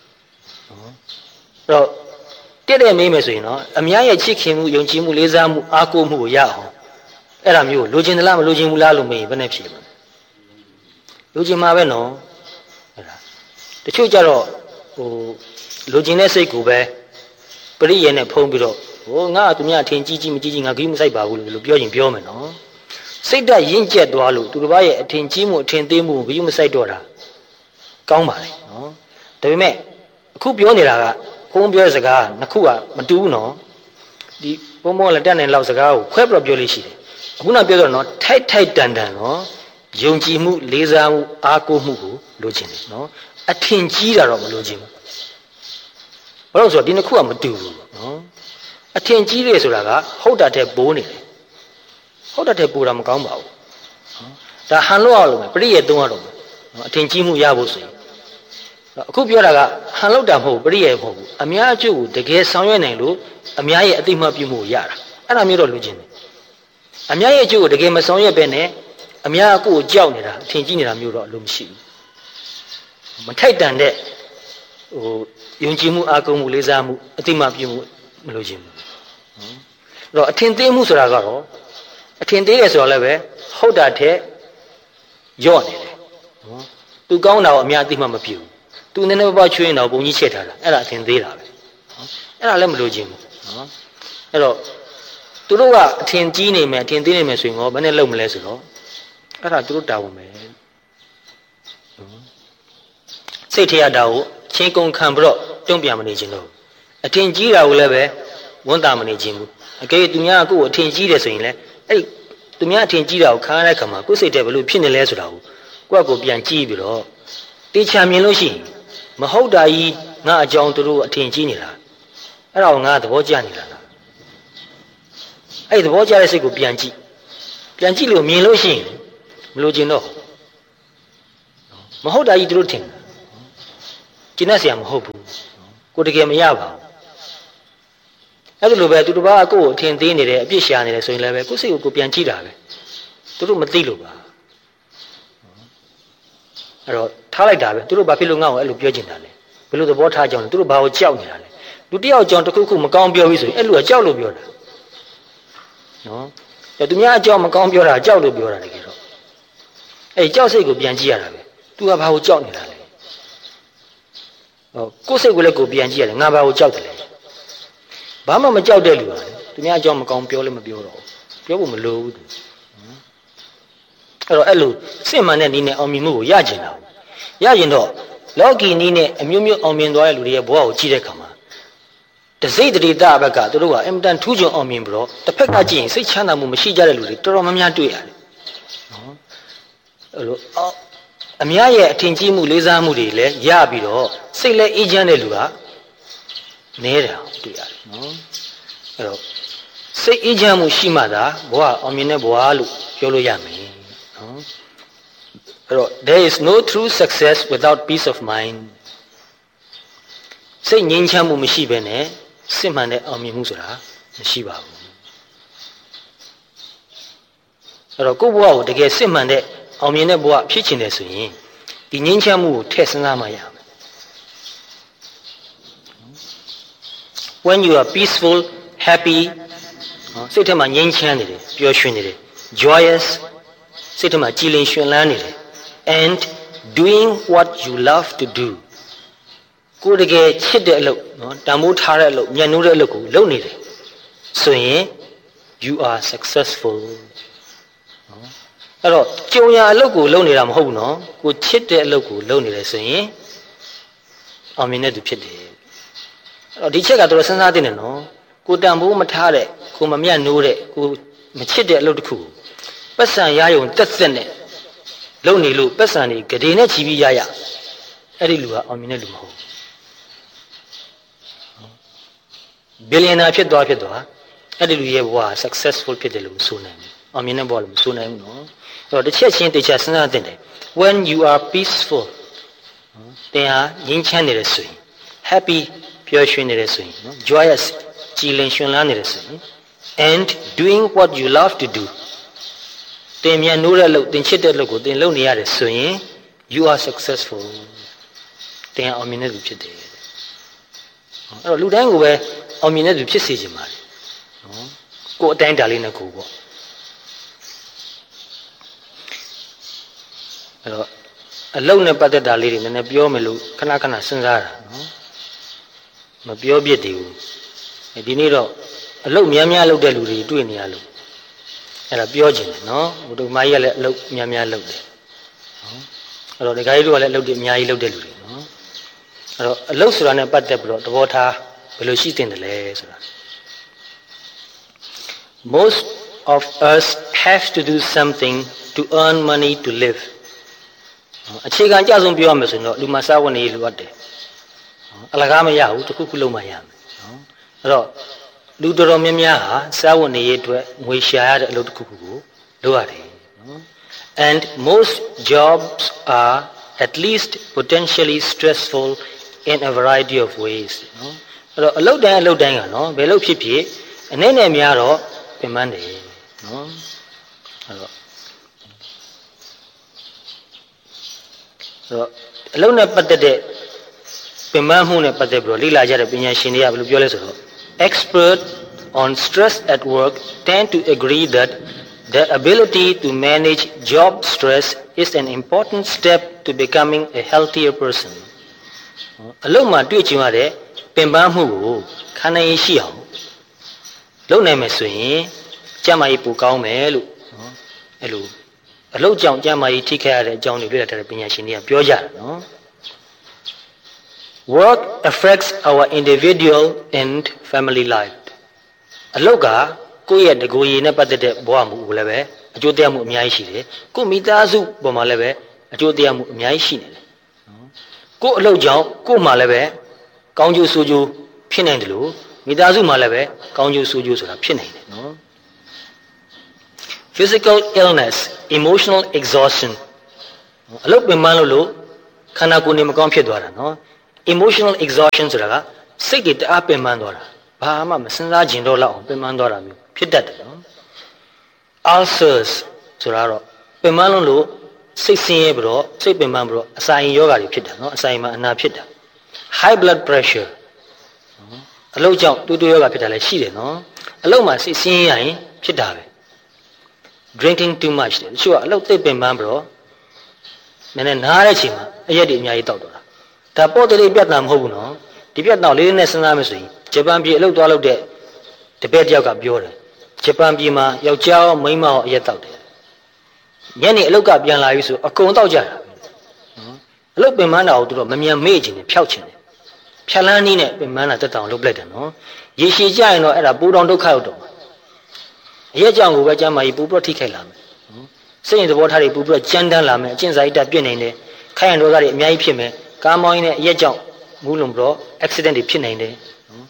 အဲ့တော့တဲ့မေးမယ်ဆိုရင်တော့အများရဲ့ချစ်ခင်မှုယုံကြည်မှုလေးစားမှုအားကိုးမှုကိုရအောင်အဲ့ဒါမျိုးလိုချင်သလားမလိုချင်ဘူးလားလို့မေးရင်ဘယ်နဲ့ဖြေမလဲလိုချင်မှာပဲနော်အဲ့ဒါတချို့ကြတော့လိုချင်တဲ့စိတ်ကိုပဲပရိယေနဲ့ဖုံးပြီးတော့ငါသူများအထင်ကြီးမကြီးငါဂိမ်းမဆိုင်ပါဘူးလို့ပြောရင်ပြောမယ်နော်စိတ်ဓာတ်ရင့်ကျက်သွားလို့သူတစ်ပါးရဲ့အထင်ကြီးမှုအထင်သေးမှုကိုဂိမ်းမဆိုင်တော့တာကောင်းပါလေနော်ဒါပေမဲ့အခုပြောနေတာကဘုံပြောတဲ့စကားနှစ်ခုကမတူဘူးနော်ဒီဘုံလက်တက်နိုင်လောက်စကားကိုခွဲပြီးတော့ပြောလို့ရှိတယ်အခုနောက်ပြောတော့နော်ထိုက်တန်နော်ယုံကြည်မှုလေးစားမှုအားကိုးမှုကိုလိုချင်တယ်နော်အထင်ကြီးတာတော့မလိုချင်ဘူးဘာလို့ဆိုတော့ဒီနှစ်ခုကမတူဘူးနော်အထင်ကြီးတယ်ဆိုတာကဟုတ်တာတဲ့ပိုးနေတယ်ဟုတ်တာတဲ့ပိုးတာမကောင်းပါဘူးဒါဟန်လို့အောင်လို့ပရိယေသုံးရတော့နော်အထင်ကြီးမှုရဖို့ဆိုရင်အခုပြောတာကဟန်လောက်တာမဟုတ်ပရိယေမဟုတ်ဘူးအများအကျိုးကိုတကယ်ဆောင်ရွက်နိုင်လို့အများရဲ့အသိမှတ်ပြုမှုရတာအဲ့ဒါမျိုးတော့လိုချင်တယ်အများရဲ့အကျိုးကိုတကယ်မဆောင်ရွက်ပဲနဲ့အများကိုကြောက်နေတာအထင်ကြီးနေတာမျိုးတော့အလိုမရှိဘူးမထိုက်တန်တဲ့ယုံကြည်မှုအားကိုးမှုလေးစားမှုအသိမှတ်ပြုမှုမလိုချင်ဘူးအဲ့တော့အထင်သေးမှုဆိုတာကတော့အထင်သေးတယ်ဆိုတော့လည်းပဲဟုတ်တာတဲ့ယော့နေတယ်နော်သူကောင်းတာကိုအများအသိမှတ်မပြုဘူးသူနည်းနည်းပါးချွေးရင်တော့ဘုံကြီးချက်ထားတာအဲ့ဒါအထင်သေးတာပဲအဲ့ဒါလည်းမလိုချင်ဘူးနော်အဲ့တော့သူတို့ကအထင်ကြီးနေမယ်အထင်သေးနေမယ်ဆိုရင်ဘယ်နဲ့လုပ်မလဲဆိုတော့အဲ့ဒါသူတို့တာဝန်ပဲစိတ်ထရတာကိုချင်းကုန်ခံပြီးတော့တုံ့ပြန်မနေခြင်းလို့အထင်ကြီးတာကိုလည်းပဲဝန်တာမနေခြင်းဘူးအကယ်သူများကိုအထင်ကြီးတယ်ဆိုရင်လည်းအဲ့သူများအထင်ကြီးတာကိုခံရတဲ့ခါမှာကိုယ်စိတ်ထဲဘယ်လိုဖြစ်နေလဲဆိုတာကိုကိုယ့်ကိုပြန်ကြည့်ပြီးတော့တေချာမြင်လို့ရှိရင်မဟုတ်တာကြီးငါအကြောင်းသူတို့အထင်ကြီးနေတာအဲ့ဒါကိုငါသဘောကျနေတာလားအဲ့သဘောကျတဲ့စိတ်ကိုပြန်ကြည့်လို့မြင်လို့ရှိရင်မလို့ကျင်တော့မဟုတ်တာကြီးသူတို့ထင်ကျင်းတတ်เสียမဟုတ်ဘူးကိုတကယ်မရပါဘူးအဲ့ဒါလိုပဲသူတစ်ပါးကိုအထင်သေးနေတယ်အပြစ်ရှာနေတယ်ဆိုရင်လည်းပဲကိုယ်စိတ်ကိုပြန်ကြည့်တာပဲသူတို့မသိလို့ပါအဲ့တော့ထားလိုက်တာပဲသူတို့ဘာဖြစ်လို့ငါ့ကိုအဲ့လိုပြောချင်တာလဲဘယ်လိုသဘောထားကြအောင်လဲသူတို့ဘာကိုကြောက်နေတာလဲလူတယောက်ကြောင့်တစ်ခုခုမကောင်းပြောပြီးဆိုရင်အဲ့လိုကကြောက်လို့ပြောတာနော်သူများအကြောင်းမကောင်းပြောတာကြောက်လို့ပြောတာတကယ်တော့အဲ့ကြောက်စိတ်ကိုပြန်ကြည့်ရတာပဲသူကဘာကိုကြောက်နေတာလဲကိုယ်စိတ်ကိုလည်းကိုပြန်ကြည့်ရတယ်ငါဘာကိုကြောက်တယ်လဲဘာမှမကြောက်တဲ့လူပါလေသူများအကြောင်းမကောင်းပြောလည်းမပြောတော့ဘူးပြောဖို့မလိုဘူးသူအဲ့လိုစစ်မှန်တဲ့နည်းနဲ့အောင်မြင်မှုကိုရကျင်တာရကျင်တော့လောကီနည်းနဲ့အမျိုးမျိုးအောင်မြင်သွားတဲ့လူတွေရဲ့ဘဝကိုကြည့်တဲ့အခါမှာတစိတ်တရေတဘက်ကသူတို့ကအင်မတန်ထူးချွန်အောင်မြင်ပြီးတော့တစ်ဖက်ကကြည့်ရင်စိတ်ချမ်းသာမှုမရှိကြတဲ့လူတွေတော်တော်များများတွေ့ရတယ်နော်အဲ့လိုအများရဲ့အထင်ကြီးမှုလေးစားမှုတွေလည်းရပြီးတော့စိတ်လည်းအေးချမ်းတဲ့လူကနေတာတွေ့ရတယ်နော်အဲ့တော့စိတ်အေးချမ်းမှုရှိမှသာဘဝအောင်မြင်တဲ့ဘဝလို့ပြောလို့ရမယ်နော်အဲ့တော့ there is no true success without peace of mind စိတ်ငြိမ်းချမ်းမှုမရှိဘဲနဲ့စစ်မှန်တဲ့အောင်မြင်မှုဆိုတာမရှိပါဘူးအဲ့တော့ကိုယ့်ဘဝကိုတကယ်စစ်မှန်တဲ့အောင်မြင်တဲ့ဘဝဖြစ်ချင်တယ်ဆိုရင်ဒီငြိမ်းချမ်းမှုကိုထည့်စဉ်းစားမှရမယ် when you are peaceful happy စိတ်ထဲမှာငြိမ်းချမ်းနေတယ်ပျော်ရွှင်နေတယ် joyous စိတ်ထဲမှာကြည်လင်ရွှင်လန်းနေတယ် and doing what you love to do ကိုယ်တကယ်ချစ်တဲ့အလုပ်နော်တန်ဖိုးထားတဲ့အလုပ်ညှဉ်းနှိုးတဲ့အလုပ်ကိုလုပ်နေတယ်ဆိုရင် you are successful အဲ့တော့ကြုံရအလုပ်ကိုလုပ်နေတာမဟုတ်ဘူးနော်ကိုချစ်တဲ့အလုပ်ကိုလုပ်နေတယ်ဆိုရင်အောင်မြင်တဲ့သူဖြစ်တယ်အဲ့တော့ဒီချက်ကတော်တော်စဉ်းစားသင့်တယ်နော်ကိုတန်ဖိုးမထားတဲ့ကိုမမြတ်နိုးတဲ့ကိုမချစ်တဲ့အလုပ်တစ်ခုပတ်စံရယုံတက်သက်နဲ့လုပ်နေလို့ပတ်စံတွေဂဒေနဲ့ချီပြီးရအဲ့ဒီလူကအောင်မြင်တဲ့လူမဟုတ်ဘီလီယံနာဖြစ်သွားအဲ့ဒီလူရဲ့ဘဝ successful ဖြစ်တယ်လို့မဆိုနိုင်ဘူးအောင်မြင်တဲ့ဘဝလို့မဆိုနိုင်ဘူးနော်အဲ့တော့တစ်ချက်ချင်းတစ်ချက်စဉ်းစားသင့်တယ် when you are peaceful တင်ဟာငြိမ်းချမ်းနေတယ်ဆိုရင် happy ပျော်ရွှင်နေတယ်ဆိုရင်နော် joyous ကြည်လင်ရွှင်လန်းနေတယ်ဆိုရင် and doing what you love to do တင်မြန်နိုးတဲ့အလုပ်တင်ချစ်တဲ့အလုပ်ကိုတင်လုပ်နေရတယ်ဆိုရင် you are successful တင်အောင်မြင်တဲ့လူဖြစ်တယ်အဲ့တော့လူတိုင်းကိုပဲအောင်မြင်တဲ့သူဖြစ်စေချင်ပါတယ်နော်ကိုယ်အတိုင်းတာလေးနဲ့ကိုယ်ပေါ့အဲ့တော့အလုပ်နဲ့ပတ်သက်တာလေးတွေနည်းနည်းပြောမယ်လို့ခဏခဏစဉ်းစားတာနော်မပြောပြစ်သေးဘူးဒီနေ့တော့အလုပ်များများလုပ်တဲ့လူတွေတွေ့နေရလို့အဲ့ဒါပြောချင်တယ်နော်ဟိုတို့မကြီးကလည်းအလုပ်များများလုပ်တယ်နော်အဲ့တော့ဒီကကြီးတို့ကလည်းအလုပ်တွေအများကြီးလုပ်တဲ့လူတွေနော်အဲ့တော့အလုပ်ဆိုတာနဲ့ပတ်သက်ပြီးတော့သဘောထားဘယ်လိုရှိတင်တယ်လဲဆိုတာ most of us have to do something to earn money to live အခြေခံကြဆုံးပြောရမယ်ဆိုရင်တော့လူမစားဝင်နေလိုအပ်တယ်အလကားမရဘူးတစ်ခုခုလုံးမှရမယ်နော်အဲ့တော့လူတော်တော်များများဟာစားဝင်နေရအတွက်ငွေရှာရတဲ့အလုပ်တစ်ခုခုကိုလုပ်ရတယ်နော် and most jobs are at least potentially stressful in a variety of ways နော်အဲ့တော့အလုပ်တိုင်းကနော်ဘယ်လို့ဖြစ်ဖြစ်အနေနဲ့များတော့ပင်ပန်းတယ်နော်အဲ့တော့အလုံးနဲ့ပတ်သက်တဲ့ပင်ပန်းမှုနဲ့ပတ်သက်ပြီးတော့လေ့လာကြတဲ့ပညာရှင်တွေကဘယ်လိုပြောလဲဆိုတော့ expert on stress at work tend to agree that the ability to manage job stress is an important step to becoming a healthier person အလုံးမှာတွေ့ကြုံရတဲ့ပင်ပန်းမှုကိုခံနိုင်ရရှိအောင်လုပ်နိုင်မယ်ဆိုရင်ကျန်းမာရေးပိုကောင်းမယ်လို့နော်အဲ့လိုအလုပ်ကြောင့်ကျန်းမာရေးထိခိုက်ရတဲ့အကြောင်းတွေလေ့လာတဲ့ပညာရှင်တွေကပြောကြတယ်နော် Work affects our individual and family life အလုပ်ကကိုယ့်ရဲ့တကိုယ်ရည်နဲ့ပတ်သက်တဲ့ဘဝမှုကိုလည်းပဲအကျိုးတရားမှုအများကြီးရှိတယ်ကိုယ့်မိသားစုပေါ်မှာလည်းပဲအကျိုးတရားမှုအများကြီးရှိနေတယ်နော်ကိုယ့်အလုပ်ကြောင့်ကိုယ့်မှာလည်းပဲကောင်းကျိုးဆိုးကျိုးဖြစ်နိုင်တယ်လို့မိသားစုမှာလည်းပဲကောင်းကျိုးဆိုးကျိုးဆိုတာဖြစ်နိုင်တယ်နော် physical illness emotional exhaustion အလုပ်ပင်ပန်းလို့ခန္ဓာကိုယ်နေမကောင်းဖြစ်သွားတာနော် emotional exhaustion ဆိုတာကစိတ်တွေတအားပင်ပန်းသွားတာဘာမှမစဉ်းစားကျင်တော့လောက်အောင်ပင်ပန်းသွားတာမျိုးဖြစ်တတ်တယ်နော် ulcers ဆိုတာတော့ပင်ပန်းလို့စိတ်ဆင်းရဲပြီးတော့စိတ်ပင်ပန်းပြီးတော့အစာရင်ယောဂါတွေဖြစ်တာနော်အစာရင်မှာအနာဖြစ်တာ high blood pressure အလုပ်ကြောင့်တူတူယောဂါဖြစ်တာလည်းရှိတယ်နော်အလုပ်မှာစိတ်ဆင်းရဲရင်ဖြစ်တာပဲ drinking too much တချို့ကအလုပ်သိပင်ပန်းပြီးတော့နည်းနည်းနားတဲ့အချိန်မှာအရက်တွေအများကြီးတောက်တော့တာဒါပေါ်တယ်လေးပြဿနာမဟုတ်ဘူးနော်ဒီပြဿနာလေးနဲ့စဉ်းစားမယ်ဆိုရင်ဂျပန်ပြည်အလုပ်သွားလုပ်တဲ့တပည့်တယောက်ကပြောတယ်ဂျပန်ပြည်မှာယောက်ျားရောမိန်းမရောအရက်တောက်တယ်ညနေအလုပ်ကပြန်လာပြီဆိုအကုန်တောက်ကြတာနော်အလုပ်ပင်ပန်းတာကိုသူတို့မမြန်မေ့ချင်တယ်ဖျောက်ချင်တယ်ဖြတ်လန်းနည်းနဲ့ပင်ပန်းတာတက်တောင်လုပ်လိုက်တယ်နော်ရေရှည်ကြရင်တော့အဲ့ဒါပူတောင်ဒုက္ခရောက်တော့အရက်ကြောင့်ကိုပဲကျမ်းမာကြီးပူပြီးထိခိုက်လာမယ်စိတ်ရင်သဘောထားတွေပူပြီးကြမ်းတမ်းလာမယ်အကျင့်စာရိတ္တပြည့်နေတယ်ခိုင်ရန်ဒေါသတွေအများကြီးဖြစ်မယ်ကားမောင်းရင်းနဲ့အရက်ကြောင့်မူးလွန်ပြီးတော့ accident တွေဖြစ်နိုင်တယ်နော်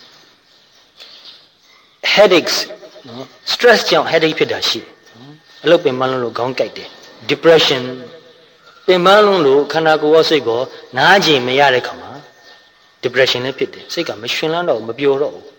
headaches နော် stress ကြောင့် headache ဖြစ်တာရှိတယ်အလုပ်ပင်ပန်းလို့ခေါင်းကိုက်တယ် depression ပင်ပန်းလို့ခန္ဓာကိုယ်ရောစိတ်ကောနားကျင်မရတဲ့ခါမှာ depression လည်းဖြစ်တယ်စိတ်ကမရှင်လန်းတော့မပျော်တော့ဘူး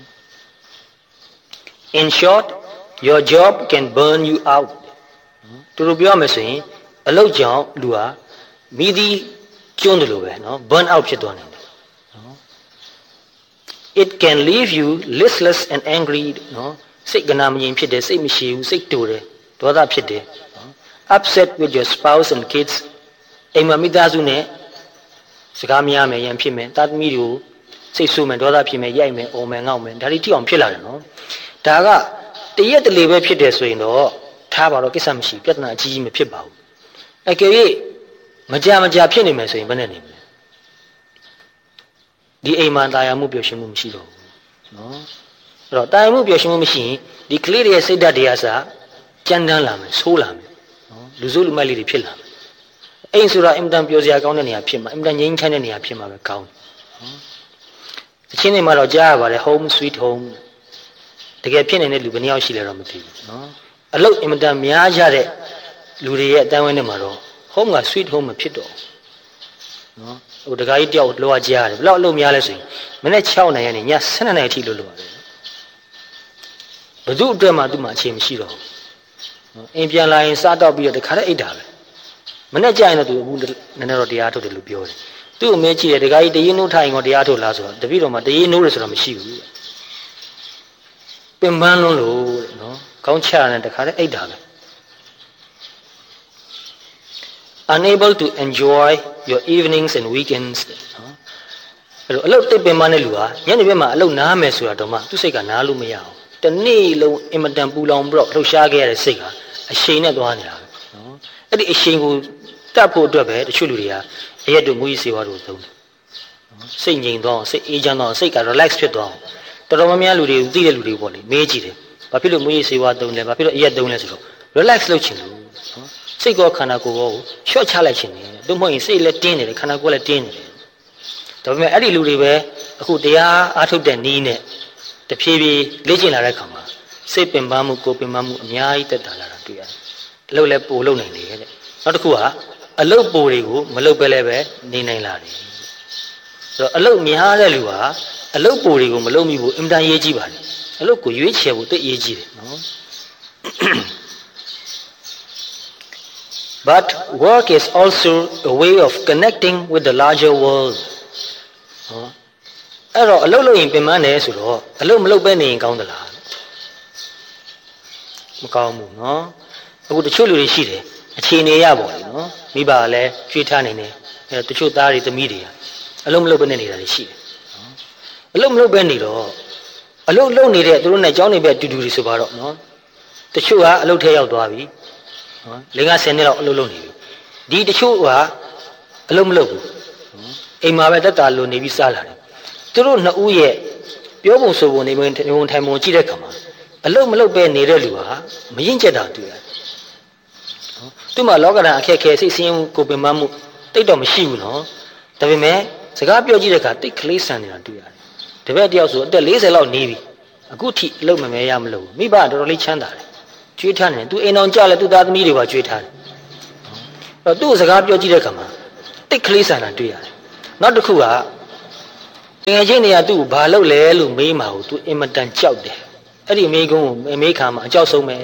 in short your job can burn you out သူတို့ပြောမယ်ဆိုရင်အလုပ်ကြောင့်လူဟာမိသည့်ကျွန်းတယ်လို့ပဲနော် burn out ဖြစ်သွားနိုင်တယ်နော် it can leave you listless and angry နော်စိတ်ကနာမငြိမ်ဖြစ်တယ်စိတ်မရှိဘူးစိတ်တူတယ်ဒေါသဖြစ်တယ် upset with your spouse and kids အိမ်မှာမိသားစုနဲ့စကားမရမယ်ရန်ဖြစ်မယ်တာသမီတွေကိုစိတ်ဆိုးမယ်ဒေါသဖြစ်မယ်ရိုက်မယ်អော်မယ်ငေါ့မယ်ဒါတွေထိအောင်ဖြစ်လာတယ်နော်ဒါကတရက်တလေပဲဖြစ်တယ်ဆိုရင်တော့ထားပါတော့ကိစ္စမရှိပြဿနာအကြီးကြီးမဖြစ်ပါဘူးအကယ်၍မကြဖြစ်နေမယ်ဆိုရင်ဘယ်နဲ့နေမလဲဒီအိမ်မှာတာယာမှုပျော်ရွှင်မှုမရှိတော့ဘူးနော်အဲ့တော့တာယာမှုပျော်ရွှင်မှုမရှိရင်ဒီကလေးတွေရဲ့စိတ်ဓာတ်တွေအစားကြမ်းတမ်းလာမယ်ဆိုးလာမယ်နော်လူစုလူမိုက်လေးတွေဖြစ်လာမယ်အိမ်ဆိုတာအင်မတန်ပျော်စရာကောင်းတဲ့နေရာဖြစ်မှာအင်မတန်ငြိမ်းချမ်းတဲ့နေရာဖြစ်မှာပဲကောင်းနော်အချင်းတွေမှာတော့ကြားရပါတယ် home sweet home တကယ်ဖြစ်နေတဲ့လူဘယ်နှယောက်ရှိလဲတော့မသိဘူးနော်အလုပ်အင်မတန်များကြတဲ့လူတွေရဲ့အတန်းဝင်းထဲမှာတော့ home က sweet home မဖြစ်တော့နော်ဟိုတခါကြီးတယောက်လောကကြားရတယ်ဘယ်လောက်အလုပ်များလဲဆိုရင်မနေ့6နိုင်ရနေည7နိုင်အထိလုပ်လို့ရတယ်ဘယ်သူအတွက်မှသူ့မှာအချိန်မရှိတော့ဘူးနော်အင်ပြန်လာရင်စားတော့ပြီးတော့တခါတည်းအိတ်တာပဲမနေ့ကျရင်တော့သူအခုနည်းနည်းတော့တရားထုတ်တယ်လို့ပြောတယ်သူ့အမေကြည့်တယ်တခါကြီးတရင်နိုးထိုင်ကောတရားထုတ်လားဆိုတော့တပည့်တော်မှာတရင်နိုးတယ်ဆိုတော့မရှိဘူးပင်ပန်းလို့နော်ခေါင်းချရတယ်တခါတည်းအိတ်တာပဲ unable to enjoy your evenings and weekends နော်အဲ့တော့အလုပ်တိတ်ပင်ပန်းတဲ့လူဟာညနေဘက်မှာအလုပ်နားမယ်ဆိုတာတော့မှသူ့စိတ်ကနားလို့မရအောင်တနေ့လုံးအင်မတန်ပူလောင်ပြီးတော့လှုပ်ရှားခဲ့ရတဲ့စိတ်ကအရှိန်နဲ့သွားနေတာပဲနော်အဲ့ဒီအရှိန်ကိုတတ်ဖို့အတွက်ပဲတချို့လူတွေကအရက်တို့မူကြီးစေဝါတို့သုံးတယ်နော်စိတ်ငြိမ်သွားအောင်စိတ်အေးချမ်းသွားအောင်စိတ်က relax ဖြစ်သွားအောင်တော်တော်များများလူတွေသိတဲ့လူတွေပေါ့လေမေးကြည့်တယ်ဘာဖြစ်လို့မူကြီးစေဝါသုံးလဲဘာဖြစ်လို့အရက်သုံးလဲဆိုတော့ relax လုပ်ချင်လို့နော်စိတ်ကောခန္ဓာကိုယ်ကောကိုရှော့ချလိုက်ချင်တယ်တို့မဟုတ်ရင်စိတ်လည်းတင်းနေတယ်ခန္ဓာကိုယ်လည်းတင်းနေတယ်ဒါပေမဲ့အဲ့ဒီလူတွေပဲအခုတရားအားထုတ်တဲ့နည်းနဲ့တဖြည်းဖြည်းလေ့ကျင့်လာတဲ့အခါမှာစိတ်ပင်ပန်းမှုကိုယ်ပင်ပန်းမှုအများကြီးတက်တာလာတာတွေ့ရတယ်အလုပ်လည်းပိုလုပ်နိုင်တယ်တဲ့နောက်တစ်ခုကအလုပ်ပိုတွေကိုမလုပ်ပဲလည်းပဲနေနိုင်လာတယ်ဆိုတော့အလုပ်များတဲ့လူဟာအလုပ်ပိုတွေကိုမလုပ်မိဘူးအင်တန်ရေးကြည့်ပါတယ်အလုပ်ကိုရွေးချယ်ဖို့သိရေးကြည့်တယ်နော် But work is also a way of connecting with the larger world အဲ့တော့အလုပ်လုပ်ရင်ပင်ပန်းတယ်ဆိုတော့အလုပ်မလုပ်ပဲနေရင်ကောင်းသလားမကောင်းဘူးနော်အခုတချို့လူတွေရှိတယ်အခြေအနေရပါလေနော်မိဘကလည်းကြွေးထားနေတယ်အဲ့တချို့သားတွေသမီးတွေအလုပ်မလုပ်ပဲနေတာတွေရှိတယ်နော်အလုပ်မလုပ်ပဲနေတော့အလုပ်လုပ်နေတဲ့သူတို့နဲ့ကြောင်းနေပဲတူတူတွေဆိုပါတော့နော်တချို့ကအလုပ်ထဲရောက်သွားပြီနော်50နှစ်လောက်အလုပ်လုပ်နေပြီဒီတချို့ကအလုပ်မလုပ်ဘူးအိမ်မှာပဲတက်တာလို့နေပြီးစားလာတယ်သူတို့နှစ်ဦးရဲ့ပြောပုံဆိုပုံနေဝင်ထိုင်ပုံကြည့်တဲ့အခါမှာအလုပ်မလုပ်ပဲနေတဲ့လူဟာမရင်ကျက်တာတွေ့ရတယ်သူ့မှာလောကဓာတ်အခက်ခဲစိတ်ဆင်းရဲမှုကိုယ်ပင်ပန်းမှုတိတ်တော့မရှိဘူးနော်ဒါပေမဲ့စကားပြောကြည့်တဲ့အခါတိတ်ကလေးဆန်နေတာတွေ့ရတယ်တပည့်တယောက်ဆိုအသက်40လောက်နေပြီအခုထိအလုပ်မမဲရမလို့မိဘတော်တော်လေးချမ်းသာတယ်ကျွေးထားနေတယ်သူအိမ်အောင်ကြလဲသူသားသမီးတွေပါကျွေးထားတယ်အဲ့တော့သူ့စကားပြောကြည့်တဲ့အခါမှာတိတ်ကလေးဆန်တာတွေ့ရတယ်နောက်တစ်ခုကငယ်ချင်းတွေကသူ့ကိုဘာလုပ်လဲလို့မေးမှာကိုသူအင်မတန်ကြောက်တယ်အဲ့ဒီအမေကုန်းကိုအမေခါမှာအကြောက်ဆုံးပဲ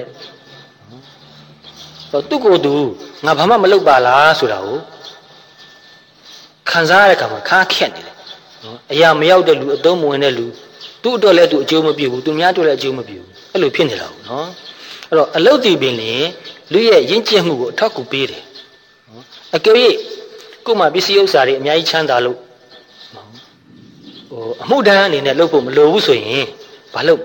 သူ့ကိုယ်သူငါဘာမှမလုပ်ပါလားဆိုတာကိုခံစားရတဲ့အခါမှာခါခက်နေတယ်နော်အရာမရောက်တဲ့လူအသုံးမဝင်တဲ့လူသူ့အတွက်လည်းသူအကျိုးမပြုဘူးသူများအတွက်လည်းအကျိုးမပြုဘူးအဲ့လိုဖြစ်နေတာဘူးနော်အဲ့တော့အလုတ်တည်ပင်လင်လူရဲ့ရင့်ကျက်မှုကိုအထောက်အကူပေးတယ်နော်အကယ်၍ကို့မှာပစ္စည်းဥစ္စာတွေအများကြီးချမ်းသာလို့အမှုတန်းအနေနဲ့လုပ်ဖို့မလိုဘူးဆိုရင်ဘာလုပ်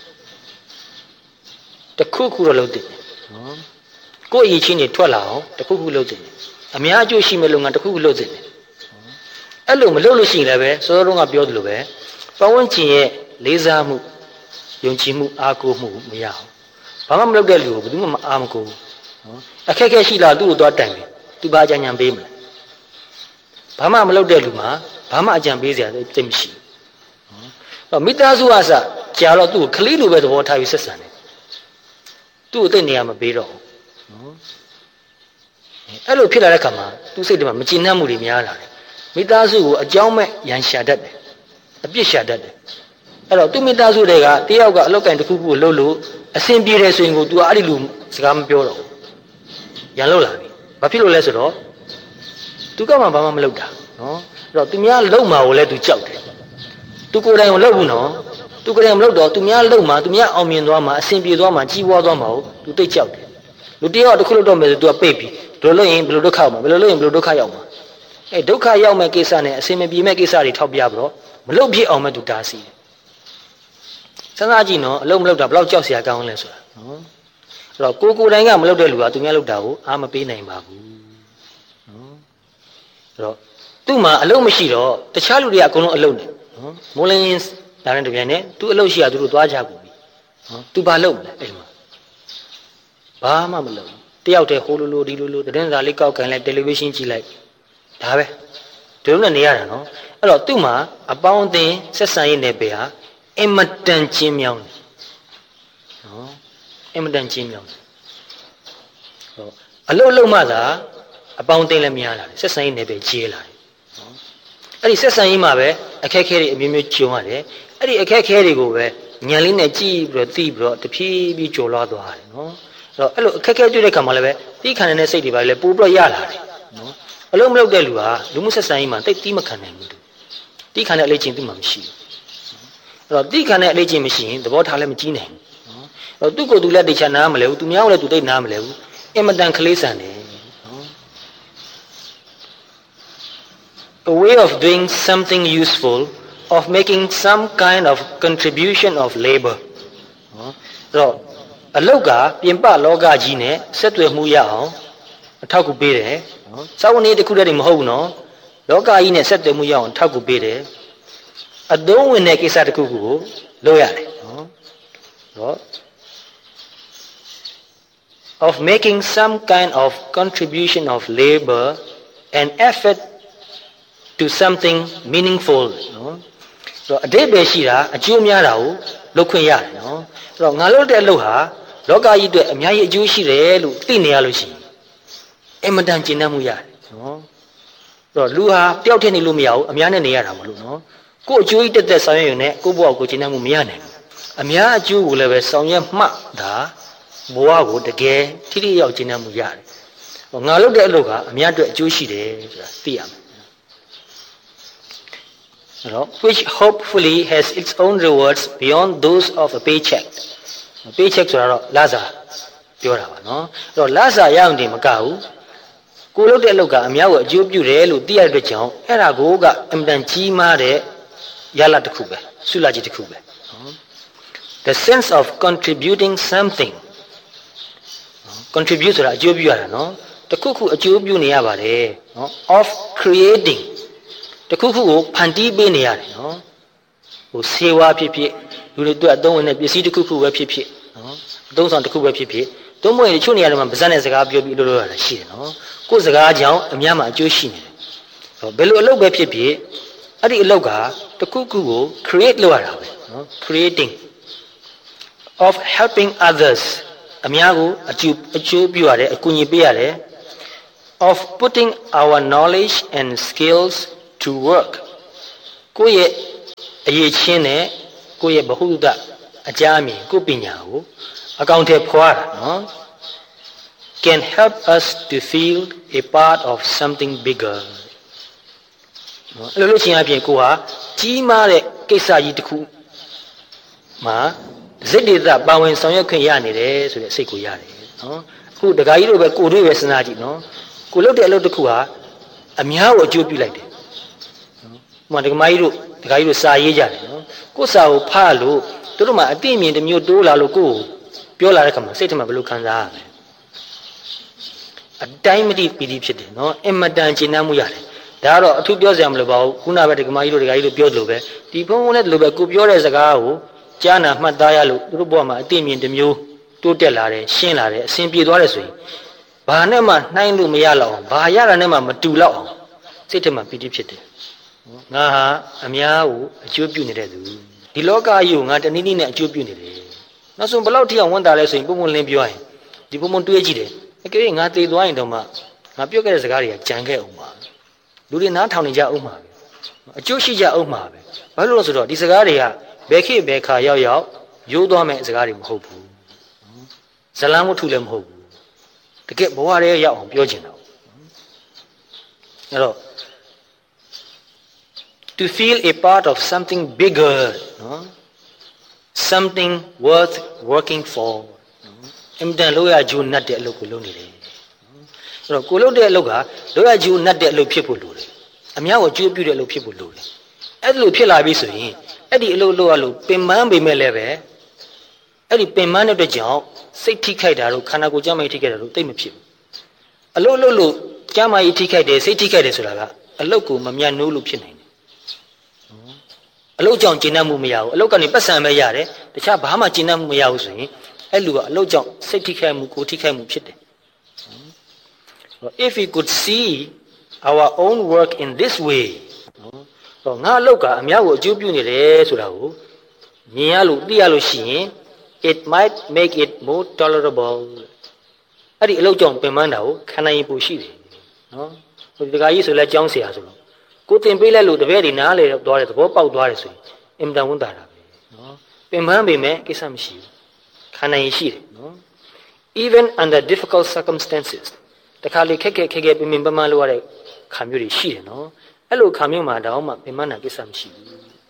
တခုခုတော့လုပ်တယ်နော်ကိုယ့်အရေးချင်းတွေထွက်လာအောင်တခုခုလုပ်တယ်အများအကျိုးရှိမဲ့လုပ်ငန်းတခုခုလုပ်တယ်အဲ့လိုမလုပ်လို့ရှိရင်လည်းပဲစောစောကပြောသလိုပဲပတ်ဝန်းကျင်ရဲ့လေးစားမှုယုံကြည်မှုအားကိုးမှုမရအောင်ဘာမှမလုပ်တဲ့လူကိုဘယ်သူမှမအားမကိုးဘူးနော်အခက်အခဲရှိလာသူ့ကိုသွားတိုင်တယ်သူဘာအကြံဉာဏ်ပေးမလဲဘာမှမလုပ်တဲ့လူမှာဘာမှအကြံပေးစရာသိမရှိဘူးနော်မိသားစုအစကြာတော့သူ့ကိုခလေးလိုပဲသဘောထားပြီးဆက်ဆံတယ်သူ့ကိုသိနေရမပေးတော့ဘူးနော်အဲ့လိုဖြစ်လာတဲ့ခါမှာသူ့စိတ်ထဲမှာမကျေနပ်မှုတွေများလာတယ်မိသားစုကိုအကြောင်းမဲ့ရန်ရှာတတ်တယ်အပြစ်ရှာတတ်တယ်အဲ့တော့သူ့မိသားစုတွေကတယောက်ကအလောက်ကင်တစ်ခုခုကိုလှုပ်လို့အဆင်ပြေတယ်ဆိုရင်ကို तू အဲ့ဒီလူစကားမပြောတော့ဘူးရန်လှုပ်လာပြီဘာဖြစ်လို့လဲဆိုတော့ तू ကမှဘာမှမလုပ်တာနော်အဲ့တော့သူများလှုပ်မှာကိုလည်း तू ကြောက်တယ် तू ကိုယ်တိုင်ကိုလှုပ်ဘူးနော် तू ကိုယ်တိုင်မလှုပ်တော့သူများလှုပ်မှာသူများအောင်မြင်သွားမှာအဆင်ပြေသွားမှာကြီးပွားသွားမှာကို तू သိကြောက်တယ်လူတယောက်တစ်ခုလှုပ်တော့မယ်ဆို तू ကပိတ်ပြီးဘယ်လိုလုပ်ရင်ဘယ်လိုဒုက္ခရောက်မှာဘယ်လိုလုပ်ရင်ဘယ်လိုဒုက္ခရောက်မှာအဲဒုက္ခရောက်မဲ့ကိစ္စနဲ့အစင်မပြေမဲ့ကိစ္စတွေထောက်ပြပြီးတော့မလုပ်ဖြစ်အောင်မဲ့သူတားဆီးတယ်စဉ်းစားကြည့်နော်အလုံးမလုပ်တာဘယ်လောက်ကြောက်စရာကောင်းလဲဆိုတာနော်အဲ့တော့ကိုယ်တိုင်ကမလုပ်တဲ့လူကသူများလုပ်တာကိုအားမပေးနိုင်ပါဘူးနော်အဲ့တော့သူ့မှာအလုံးမရှိတော့တခြားလူတွေကအကုန်လုံးအလုံးနေနော်မိုးလင်းလာတဲ့တပြိုင်နက်သူအလုံးရှိရသူတို့သွားကြကုန်ပြီနော်သူဘာလုပ်မလဲအဲ့မှာဘာမှမလုပ်တယောက်တည်းဟိုလိုဒီလိုသတင်းစာလေးကောက်ခံလိုက်တယ်လီဗီရှင်းကြည့်လိုက်ဒါပဲဒီလိုနဲ့နေရတာနော်အဲ့တော့သူ့မှာအပေါင်းအသင်းဆက်ဆံရေးနယ်ပယ်ဟာအင်မတန်ကျဉ်းမြောင်းတယ်နော်အင်မတန်ကျဉ်းမြောင်းတယ်ဟောအလုံးလုံးမှသာအပေါင်းအသင်းလည်းများလာတယ်ဆက်ဆံရေးနယ်ပယ်ကြီးလာတယ်နော်အဲ့ဒီဆက်ဆံရေးမှာပဲအခက်အခဲတွေအမျိုးမျိုးကြုံရတယ်အဲ့ဒီအခက်အခဲတွေကိုပဲညံလေးနဲ့ကြည့်ပြီးတော့သိပြီးတော့တဖြည်းဖြည်းကျော်လွှားသွားတယ်နော်အဲ့တော့အဲ့လိုအခက်အခဲတွေ့တဲ့ခါမှာလည်းပဲသိခံတဲ့စိတ်တွေပါလေပို့ပြီးတော့ရလာတယ်နော်အလုံးမလုပ်တဲ့လူဟာလူမှုဆက်ဆံရေးမှာတိတ်တီးမခံနိုင်ဘူးတီးခံတဲ့အလေးချင်းသူ့မှာမရှိဘူးအဲ့တော့တီးခံတဲ့အလေးချင်းမရှိရင်သဘောထားလည်းမကြီးနိုင်ဘူးနော်အဲ့တော့သူ့ကိုယ်သူလည်းတိတ်ချနားမလဲဘူးသူများကိုလည်းသူတိတ်နားမလဲဘူးအင်မတန်ခလေးဆန်တယ်နော် A way of doing something useful of making some kind of contribution of labor နော်အဲ့တော့အလုတ်ကပြင်ပလောကကြီးနဲ့ဆက်သွယ်မှုရအောင်အထောက်အကူပေးတယ်နော်စာဝန်ကြီးတစ်ခုတည်းမဟုတ်ဘူးနော်လောကကြီးနဲ့ဆက်သွယ်မှုရအောင်အထောက်အကူပေးတယ်အသုံးဝင်တဲ့ကိစ္စတစ်ခုခုကိုလုပ်ရတယ်နော် of making some kind of contribution of labor and effort to something meaningful နော်တော့အတိတ်ပဲရှိတာအကျိုးများတာကိုလုပ်ခွင့်ရတယ်နော်အဲ့တော့ငါလုပ်တဲ့အလုပ်ဟာလောကကြီးအတွက်အများကြီးအကျိုးရှိတယ်လို့သိနေရလို့ရှိရင်အင်မတန်ကျင့်တတ်မှုရတယ်နော်အဲ့တော့လူဟာတယောက်တည်းနေလို့မရဘူးအများနဲ့နေရတာမလို့နော်ကိုယ်အကျိုးကြီးတက်ဆောင်ရွက်ရုံနဲ့ကိုယ့်ဘဝကိုကျင့်တတ်မှုမရနိုင်ဘူးအများအကျိုးကိုလည်းပဲဆောင်ရွက်မှဒါဘဝကိုတကယ်ထိထိရောက်ကျင့်တတ်မှုရတယ်ငါလုပ်တဲ့အလုပ်ကအများအတွက်အကျိုးရှိတယ်ဆိုတာသိရမယ်which hopefully has its own rewards beyond those of a paycheck paycheck ဆိုတော့လစာပြောတာပါနော်အဲ့တော့လစာရအောင်တင်မကဘူးကိုလုပ်တဲ့အလုပ်ကအများကိုအကျိုးပြုတယ်လို့သိရတဲ့ကြောင့်အဲ့ဒါကိုကအင်တန်ကြီးမားတဲ့ရလဒ်တစ်ခုပဲဆုလာကြီးတစ်ခုပဲနော် the sense of contributing something contribute ဆိုတာအကျိုးပြုရတာနော်တခုခုအကျိုးပြုနေရပါတယ်နော် of creatingတခုခုကိုဖန်တီးပေးနေရတယ်နော်ဟိုစေဝါဖြစ်ဖြစ်လူတွေအတွက်အသုံးဝင်တဲ့ပစ္စည်းတစ်ခုခုပဲဖြစ်ဖြစ်နော်အသုံးဆောင်တစ်ခုပဲဖြစ်ဖြစ်သုံးမွေတချို့နေရာတွေမှာဗဇက်နဲ့စကားပြောပြီးလို့ရတာရှိတယ်နော်ကိုယ်စကားကြောင့်အများမှာအကျိုးရှိနေတယ်ဘယ်လိုအလုပ်ပဲဖြစ်ဖြစ်အဲ့ဒီအလုပ်ကတခုခုကို create လုပ်ရတာပဲနော် creating of helping others အများကိုအကျိုးပြုရတယ်အကူအညီပေးရတယ် of putting our knowledge and skills to work ကိုယ့်ရဲ့အရေးချင်းနဲ့ကိုယ့်ရဲ့ဘဟုတ္တအကြအမြင်ကိုယ့်ပညာကိုအကောင့်ထဲဖွာတာနော် can help us to feel a part of something bigger နော်အဲ့လိုလို့ချင်းအပြင်ကိုဟာကြီးမားတဲ့ကိစ္စကြီးတစ်ခုမှာဇိတ္တေသပါဝင်ဆောင်ရွက်ခွင့်ရနေတယ်ဆိုတဲ့စိတ်ကိုရတယ်နော်အခုဒကာကြီးတို့ပဲကိုတွေ့ပဲစဉ်းစားကြည့်နော်ကိုလုပ်တဲ့အလုပ်တစ်ခုဟာအများကိုအကျိုးပြုလိုက်တယ်နော်ဥပမာဒကာမကြီးတို့ဒကာကြီးတို့စာရေးကြတယ်နော်ကိုယ်စာကိုဖတ်လို့တို့တို့မှအသိအမြင်တစ်မျိုးတိုးလာလို့ကိုယ်ပြောလာတဲ့ခါမှာစိတ်ထဲမှာဘယ်လိုခံစားရလဲအတိုင်းမတိပီတိဖြစ်တယ်နော်အင်မတန်ကျဉ်းနှံ့မှုရတယ်ဒါကတော့အထူးပြောစရာမလိုပါဘူးခုနပဲဒကာမကြီးတို့ဒကာကြီးတို့ပြောသလိုပဲဒီဘုံဘုံနဲ့ဒီလိုပဲကိုပြောတဲ့စကားကိုကြားနာမှတ်သားရလို့တို့ဘဝမှာအသိအမြင်တစ်မျိုးတိုးတက်လာတယ်ရှင်းလာတယ်အဆင်ပြေသွားတယ်ဆိုရင်ဘာနဲ့မှနှိုင်းလို့မရတော့အောင်ဘာရတာနဲ့မှမတူတော့အောင်စိတ်ထဲမှာပီတိဖြစ်တယ်ငါဟာအများကိုအကျိုးပြုနေတဲ့သူဒီလောကကြီးကိုငါတနည်းနည်းနဲ့အကျိုးပြုနေတယ်နောက်ဆုံးဘယ်လောက်ထိအောင်ဝန်တာလဲဆိုရင်ပုံပုံလင်းပြောရင်ဒီပုံပုံတွေးကြည့်တယ်အကယ်၍ငါသေသွားရင်တော့မှငါပြောခဲ့တဲ့စကားတွေကကြံခဲ့အောင်ပါလူတွေနားထောင်နေကြအောင်ပါအကျိုးရှိကြအောင်ပါပဲဘာလို့လဲဆိုတော့ဒီစကားတွေကဘယ်ခေတ်ဘယ်ခါရောက်ရောက်ရိုးသွားမဲ့စကားတွေမဟုတ်ဘူးဇလံဝတ္ထုလည်းမဟုတ်ဘူးတကယ်ဘဝရဲရောက်အောင်ပြောချင်တာအဲ့တော့ to feel a part of something bigger နော် something worth working for အင်တန်လို့ရဂျူနတ်တဲ့အလုပ်ကိုလုပ်နေတယ်အဲ့တော့ကိုလုပ်တဲ့အလုပ်ကလို့ရဂျူနတ်တဲ့အလုပ်ဖြစ်ဖို့လိုတယ်အများကိုကြိုးပြုတဲ့အလုပ်ဖြစ်ဖို့လိုတယ်အဲ့လိုဖြစ်လာပြီဆိုရင်အဲ့ဒီအလုပ်လုပ်ရလို့ပင်ပန်းပေမဲ့လည်းပဲအဲ့ဒီပင်ပန်းတဲ့အတွက်ကြောင့်စိတ်ထိခိုက်တာတို့ခန္ဓာကိုယ်ကျမ်းမာရေးထိခိုက်တာတို့သိမဖြစ်ဘူးအလုပ်လုပ်လို့ကျမ်းမာရေးထိခိုက်တယ်စိတ်ထိခိုက်တယ်ဆိုတာကအလုပ်ကိုမမြတ်နိုးလို့ဖြစ်နိုင်တယ်အလုပ်ကြောင့်ကျဉ်းနှံ့မှုမရဘူးအလုပ်ကနေပတ်စံပဲရတယ်တခြားဘာမှကျဉ်းနှံ့မှုမရဘူးဆိုရင်အဲ့လူကအလုပ်ကြောင့်စိတ်ထိခိုက်မှုကိုယ်ထိခိုက်မှုဖြစ်တယ် if we could see our own work in this way တော့ငါအလုပ်ကအများကိုအကျိုးပြုနေတယ်ဆိုတာကိုမြင်ရလို့သိရလို့ရှိရင် it might make it more tolerable အဲ့ဒီအလုပ်ကြောင့်ပင်ပန်းတာကိုခံနိုင်ရင်ပိုရှိတယ်နော်ဟိုဒီကကြီးဆိုလဲကြောင်းเสียဆိုတော့ကိုတင်ပေးလိုက်လို့တပည့်တွေနားလေသွားတယ်သဘောပေါက်သွားတယ်ဆိုရင်အင်မတန်ဝန်တာတာပဲနော်ပင်ပန်းပေမဲ့ကိစ္စမရှိဘူးခံနိုင်ရင်ရှိတယ်နော် even under difficult circumstances တခါလေခက်ခဲပင်ပန်းလို့ရတဲ့ခါမျိုးတွေရှိတယ်နော်အဲ့လိုခါမျိုးမှာတောင်မှပင်ပန်းတာကိစ္စမရှိဘူး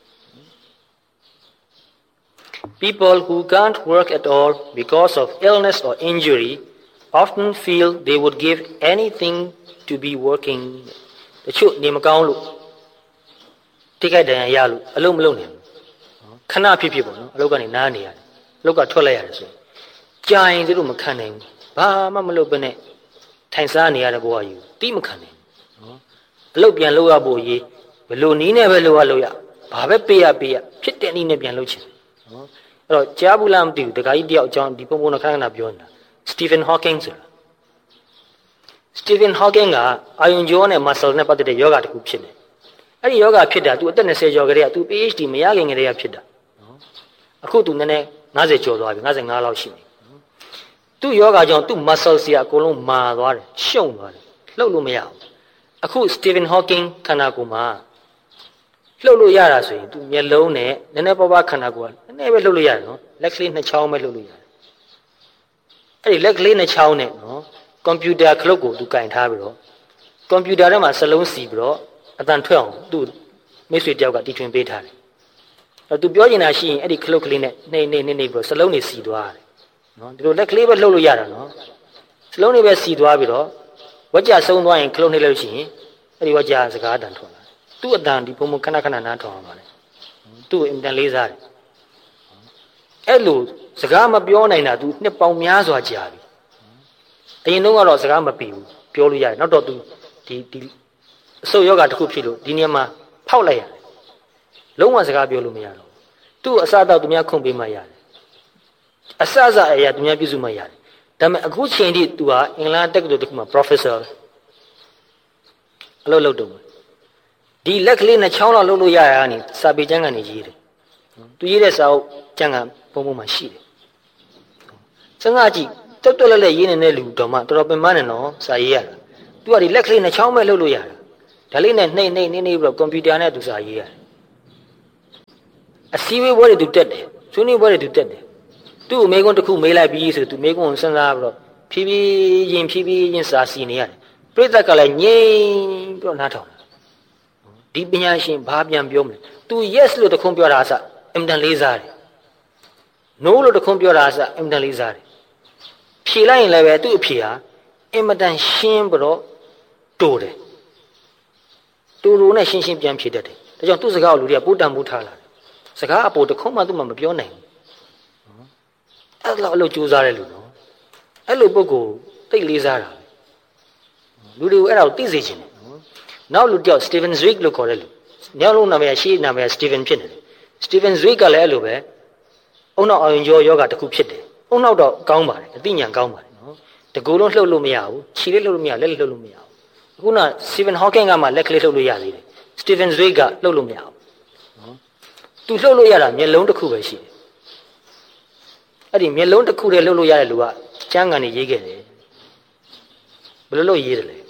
People who can't work at all because of illness or injury often feel they would give anything to be working တချို့နေမကောင်းလို့ထိခိုက်ဒဏ်ရာရလို့အလုပ်မလုပ်နိုင်ဘူးခဏဖြစ်ပေါ့နော်အလုပ်ကနေနားနေရတယ်အလုပ်ကထွက်လိုက်ရတယ်ဆိုရင်ကြာရင်သူတို့မခံနိုင်ဘူးဘာမှမလုပ်ဘဲနဲ့ထိုင်စားနေရတဲ့ဘဝကြီးတိမခံနိုင်ဘူးနော်အလုပ်ပြန်လုပ်ရဖို့ရေးဘယ်လိုနည်းနဲ့ပဲလုပ်ရဘာပဲပေးရဖြစ်တဲ့နည်းနဲ့ပြန်လုပ်ချင်နော်အဲ့တော့ကြားဘူးလားမသိဘူးတခါကြီးတယောက်အကြောင်းဒီပုံပုံခဏခဏပြောနေတာ Stephen Hawking ဆိုတာ Stephen Hawking ကအာယုံကြောနဲ့ muscle နဲ့ပတ်သက်တဲ့ယောဂတစ်ခုဖြစ်တယ်အဲ့ဒီယောဂဖြစ်တာ तू အသက်20ကျော်ကလေးက तू PhD မရခင်ကလေးကဖြစ်တာနော်အခု तू နည်းနည်း50ကျော်သွားပြီ55လောက်ရှိနေသူ့ယောဂကြောင့်သူ့ muscle စီကအကုန်လုံးမာသွားတယ်ရှုံသွားတယ်လှုပ်လို့မရဘူးအခု Stephen Hawking ခန္ဓာကိုယ်မှာလှုပ်လို့ရတာဆိုရင် तू မျက်လုံးနဲ့နည်းနည်းပါးပါးခန္ဓာကိုယ်ကနည်းနည်းပဲလှုပ်လို့ရတယ်နော်လက်ကလေးနှစ်ချောင်းပဲလှုပ်လို့ရတယ်အဲ့ဒီလက်ကလေးနှစ်ချောင်းနဲ့နော်ကွန်ပျူတာခလုတ်ကို तू ကင်ထားပြီးတော့ကွန်ပျူတာထဲမှာစလုံးစီပြီးတော့အတန်ထွက်အောင်သူ့မိတ်ဆွေတယောက်ကတီထွင်ပေးထားတယ်အဲ့ तू ပြောနေတာရှိရင်အဲ့ဒီခလုတ်ကလေးနဲ့နှိမ့်ပြီးတော့စလုံးတွေစီသွားတယ်နော်ဒီလိုလက်ကလေးပဲလှုပ်လို့ရတာနော်စလုံးတွေပဲစီသွားပြီးတော့ဝကြဆုံးသွားရင်ခလုတ်နှိမ့်လို့ရှိရင်အဲ့ဒီဝကြစကားအတန်ထွက်လာသူ့အတန်ဒီဘုံခဏခဏနားထောင်ရပါလေသူ့အင်တန်လေးစားတယ်အဲ့လိုစကားမပြောနိုင်တာ तू နှစ်ပေါင်းများစွာကြာပြီအရင်တုန်းကတော့စကားမပြီးဘူးပြောလို့ရတယ်နောက်တော့ तू ဒီအဆုတ်ယောဂတစ်ခုဖြစ်လို့ဒီနေရာမှာဖောက်လိုက်ရတယ်လုံးဝစကားပြောလို့မရတော့သူ့အစတော့သူများခွန်ပေးမှရတယ်အစအရာသူများပြုစုမှရတယ်ဒါပေမဲ့အခုချိန်ထိ तू ဟာအင်္ဂလန်တက္ကသိုလ်တစ်ခုမှာ professor အလုပ်လုပ်တော့ဒီလက်ကလေးနဲ့ချောင်းလောက်လုပ်လို့ရတာကနေစာပေကျမ်းကနေရေးတယ်သူရေးတဲ့စာအုပ်ကျမ်းကပုံမှာရှိတယ်စဉ်းစားကြည့်တွတ်လက်ရေးနေတဲ့လူတော်မှတော်တော်ပင်ပန်းနေတော့စာရေးရတာသူကဒီလက်ကလေးနဲ့ချောင်းပဲလုပ်လို့ရတာဒါလေးနဲ့နှိမ့်ပြီးတော့ကွန်ပျူတာနဲ့သူစာရေးရတယ်အစည်းအဝေးပွဲတွေသူတက်တယ်ဆွေးနွေးပွဲတွေသူတက်တယ်သူ့အမေကွန်းတစ်ခုမေးလိုက်ပြီးဆိုသူမေးကွန်းကိုစဉ်းစားပြီးတော့ဖြည်းဖြည်းချင်းစာစီနေရတယ်ပြိဿကလည်းငြိမ်ပြီးတော့နားထောင်ဒီပညာရှင်ဘာပြန်ပြောမလဲသူ yes လို့တခွန်းပြောတာအစအင်တန်လေးစားတယ် no လို့တခွန်းပြောတာအစအင်တန်လေးစားတယ်ဖြေလိုက်ရင်လည်းပဲသူ့အဖြေဟာအင်မတန်ရှင်းပြီးတော့တိုးတယ်တိုးနဲ့ရှင်းပြန်ဖြေတတ်တယ်ဒါကြောင့်သူ့စကားကိုလူတွေကပို့တန်ပို့ထားလာတယ်စကားအပေါ်တခွန်းမှသူ့မှမပြောနိုင်ဘူးအဲ့လိုကြိုးစားတဲ့လူနော်အဲ့လိုပုဂ္ဂိုလ်သိလေးစားတာလူတွေကိုအဲ့ဒါကိုသိစေချင်တယ်နောက်လူတယောက် Steven Zweig လို့ခေါ်တဲ့လူညောင်လုံးနာမည်ရှေ့နာမည် Steven ဖြစ်နေတယ် Steven Zweig ကလည်းအဲ့လိုပဲအုံနောက်အောင်ကျော်ယောဂတစ်ခုဖြစ်တယ်အုံနောက်တော့ကောင်းပါတယ်အသိဉာဏ်ကောင်းပါတယ်နော်တကူလုံးလှုပ်လို့မရဘူးခြေလေးလှုပ်လို့မရလက်လှုပ်လို့မရဘူးအခုန Stephen Hawking ကမှလက်ကလေးလှုပ်လို့ရသေးတယ် Steven Zweig ကလှုပ်လို့မရဘူးနော်သူလှုပ်လို့ရတာမျက်လုံးတစ်ခုပဲရှိတယ်အဲ့ဒီမျက်လုံးတစ်ခုတည်းလှုပ်လို့ရတဲ့လူကကျမ်းဂန်နေရေးခဲ့တယ်ဘယ်လိုလုပ်ရေးတယ်လဲ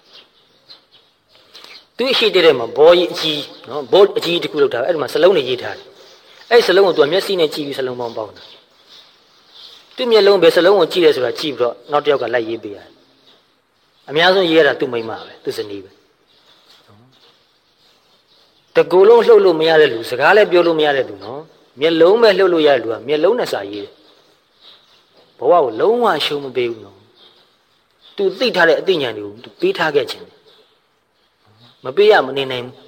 သူရှိတဲ့မှာဘောကြီးအကြီးနော်ဘောအကြီးတစ်ခုလောက်ထားအဲ့ဒီမှာစလုံးနဲ့ရေးထားတယ်အဲ့ဒီစလုံးကိုသူကမျက်စိနဲ့ကြည့်ပြီးစလုံးပေါင်းတာသူမျက်လုံးပဲစလုံးကိုကြည့်တယ်ဆိုတာကြည့်ပြီးတော့နောက်တစ်ယောက်ကလိုက်ရေးပေးရတယ်အများဆုံးရေးရတာသူ့မိန်းမပဲသူ့ဇနီးပဲတကူလုံးလှုပ်လို့မရတဲ့လူစကားလည်းပြောလို့မရတဲ့လူနော်မျက်လုံးပဲလှုပ်လို့ရတဲ့လူကမျက်လုံးနဲ့စာရေးတယ်ဘဝကိုလုံးဝရှုံးမပေးဘူးနော်သူသိထားတဲ့အသိဉာဏ်တွေကိုသူပေးထားခဲ့ခြင်းမပေးရမနေနိုင်ဘူး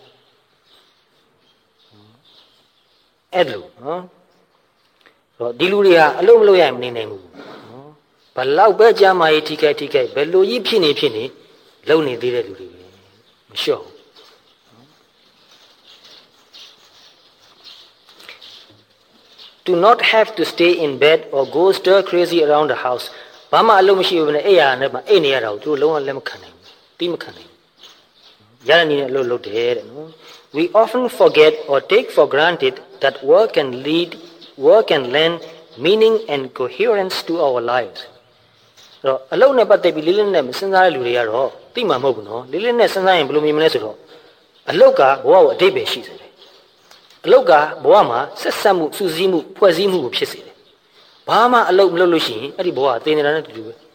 အဲ့လိုနော်တော့ဒီလူတွေဟာအလုံးမလို့ရမနေနိုင်ဘူးနော်ဘလောက်ပဲကြာမာရေးထိခိုက်ဘယ်လိုကြီးဖြစ်နေလုံနေသေးတဲ့လူတွေပဲမလျှော့Do not have to stay in bed or go stir crazy around the house ဘာမှအလုံးမရှိဘူးနဲ့အဲ့ရနဲ့မှအိတ်နေရတာကိုသူတို့လုံးဝလက်မခံနိုင်ဘူးတိမခံနိုင်ဘူးရတဲ့နည်းနဲ့အလုပ်လုပ်တယ်တဲ့နော် We often forget or take for granted that work can lend meaning and coherence to our lives တော့အလုပ်နဲ့ပတ်သက်ပြီးလေးလေးနဲ့မစဉ်းစားတဲ့လူတွေကတော့သိမှာမဟုတ်ဘူးနော်လေးလေးနဲ့စဉ်းစားရင်ဘယ်လိုမြင်မလဲဆိုတော့အလုပ်ကဘဝကိုအတိတ်ပဲရှိစေတယ်အလုတ်ကဘဝမှာဆက်ဆက်မှုစူးစီးမှုဖွဲ့စည်းမှုကိုဖြစ်စေတယ်။ဘာမှအလုတ်မလုပ်လို့ရှိရင်အဲ့ဒီဘဝအသေးနေတာနဲ့တူတူပဲ။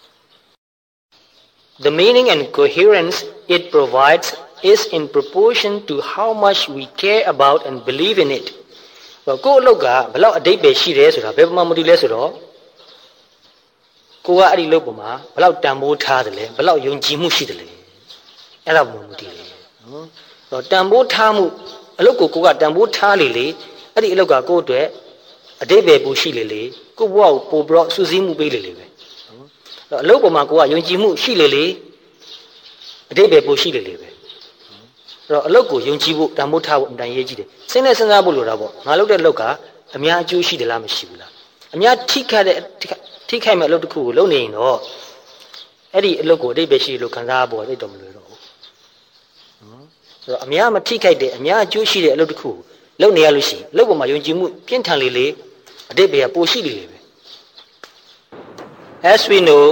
The meaning and coherence it provides is in proportion to how much we care about and believe in it. ကိုယ့်အလုတ်ကဘလောက်အတိတ်ပဲရှိတယ်ဆိုတာဘယ်မှာမတူလဲဆိုတော့ကိုကအဲ့ဒီအလုတ်ပေါ်မှာဘလောက်တန်ဖိုးထားတယ်လဲဘလောက်ယုံကြည်မှုရှိတယ်လဲအဲ့ဒါမှမတူတယ်နော်။တော့တန်ဖိုးထားမှုအလုတ်ကိုကတန်ဖိုးထားလေအဲ့ဒီအလုတ်ကကိုယ့်အတွက်အတိတ်ပဲပူရှိလေကိုယ့်ဘဝကိုပို့ပြီးတော့စူးစီးမှုပေးလေပဲနော်အလုတ်ပေါ်မှာကိုကယုံကြည်မှုရှိလေအတိတ်ပဲပူရှိလေပဲအဲ့တော့အလုတ်ကိုယုံကြည်ဖို့တန်ဖိုးထားဖို့အတန်ရေးကြည့်တယ်စဉ်းနဲ့စဉ်းစားဖို့လိုတာပေါ့ငါလုပ်တဲ့အလုတ်ကအများအကျိုးရှိတယ်လားမရှိဘူးလားအများထိခိုက်မဲ့အလုတ်တစ်ခုကိုလုပ်နေရင်တော့အဲ့ဒီအလုတ်ကိုအတိတ်ပဲရှိလို့ခံစားဖို့သိတော့မလို့တော့ဘူးဆိုတော့အများမထိခိုက်တဲ့အများအကျိုးရှိတဲ့အလုပ်တစ်ခုလုပ်နေရလို့ရှိရင်အလုပ်ပေါ်မှာယုံကြည်မှုပြင်းထန်လေအတိတ်ပဲပိုရှိလေပဲ As we know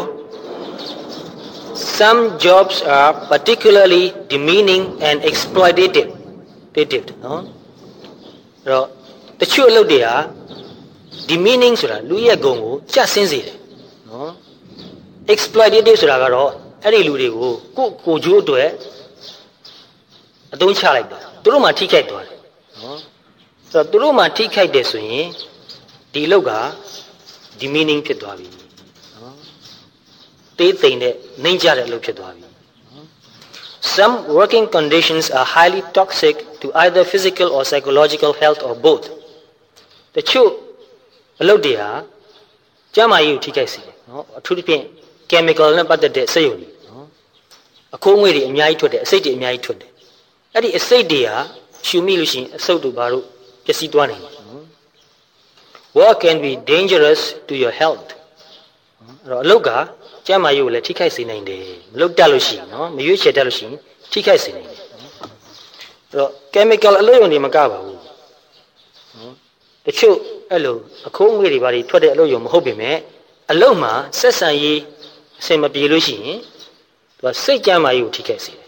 some jobs are particularly demeaning and exploitative နော်တော့တချို့အလုပ်တွေဟာ demeaning ဆိုတာလူရဲ့ဂုဏ်ကိုကျဆင်းစေတယ်နော် exploitative ဆိုတာကတော့အဲ့ဒီလူတွေကိုကိုကျိုးအတွက်အသုံးချလိုက်တာသူတို့မှထိခိုက်သွားတယ်နော်ဆိုတော့သူတို့မှထိခိုက်တယ်ဆိုရင်ဒီလောက်ကဒီ meaning ဖြစ်သွားပြီနော်တေးသိမ့်တဲ့နှိမ့်ကြတဲ့အလုပ်ဖြစ်သွားပြီ Some working conditions are highly toxic to either physical or psychological health or both တချို့အလုပ်တွေဟာကျန်းမာရေးကိုထိခိုက်စေတယ်နော်အထူးသဖြင့် chemical နဲ့ပတ်သက်တဲ့စက်ရုံတွေနော်အခိုးငွေ့တွေအများကြီးထွက်တယ်အဆိပ်တွေအများကြီးထွက်တယ်အဲ့ဒီအစိတ်တွေဟာရှူမိလို့ရှိရင်အဆုတ်တို့ဘာလို့ပျက်စီးသွားနိုင်လဲ Work can be dangerous to your health အဲ့တော့အလုပ်ကကျန်းမာရေးကိုလည်းထိခိုက်စေနိုင်တယ်မလုပ်တတ်လို့ရှိရင်နော်မရွေးချယ်တတ်လို့ရှိရင်ထိခိုက်စေနိုင်တယ်အဲ့တော့ chemical အလုပ်ရုံတွေမကပါဘူးနော်တချို့အဲ့လိုအခိုးငွေ့တွေဘာတွေထွက်တဲ့အလုပ်ရုံမဟုတ်ပေမဲ့အလုပ်မှာဆက်ဆံရေးအဆင်မပြေလို့ရှိရင်သူကစိတ်ကျန်းမာရေးကိုထိခိုက်စေ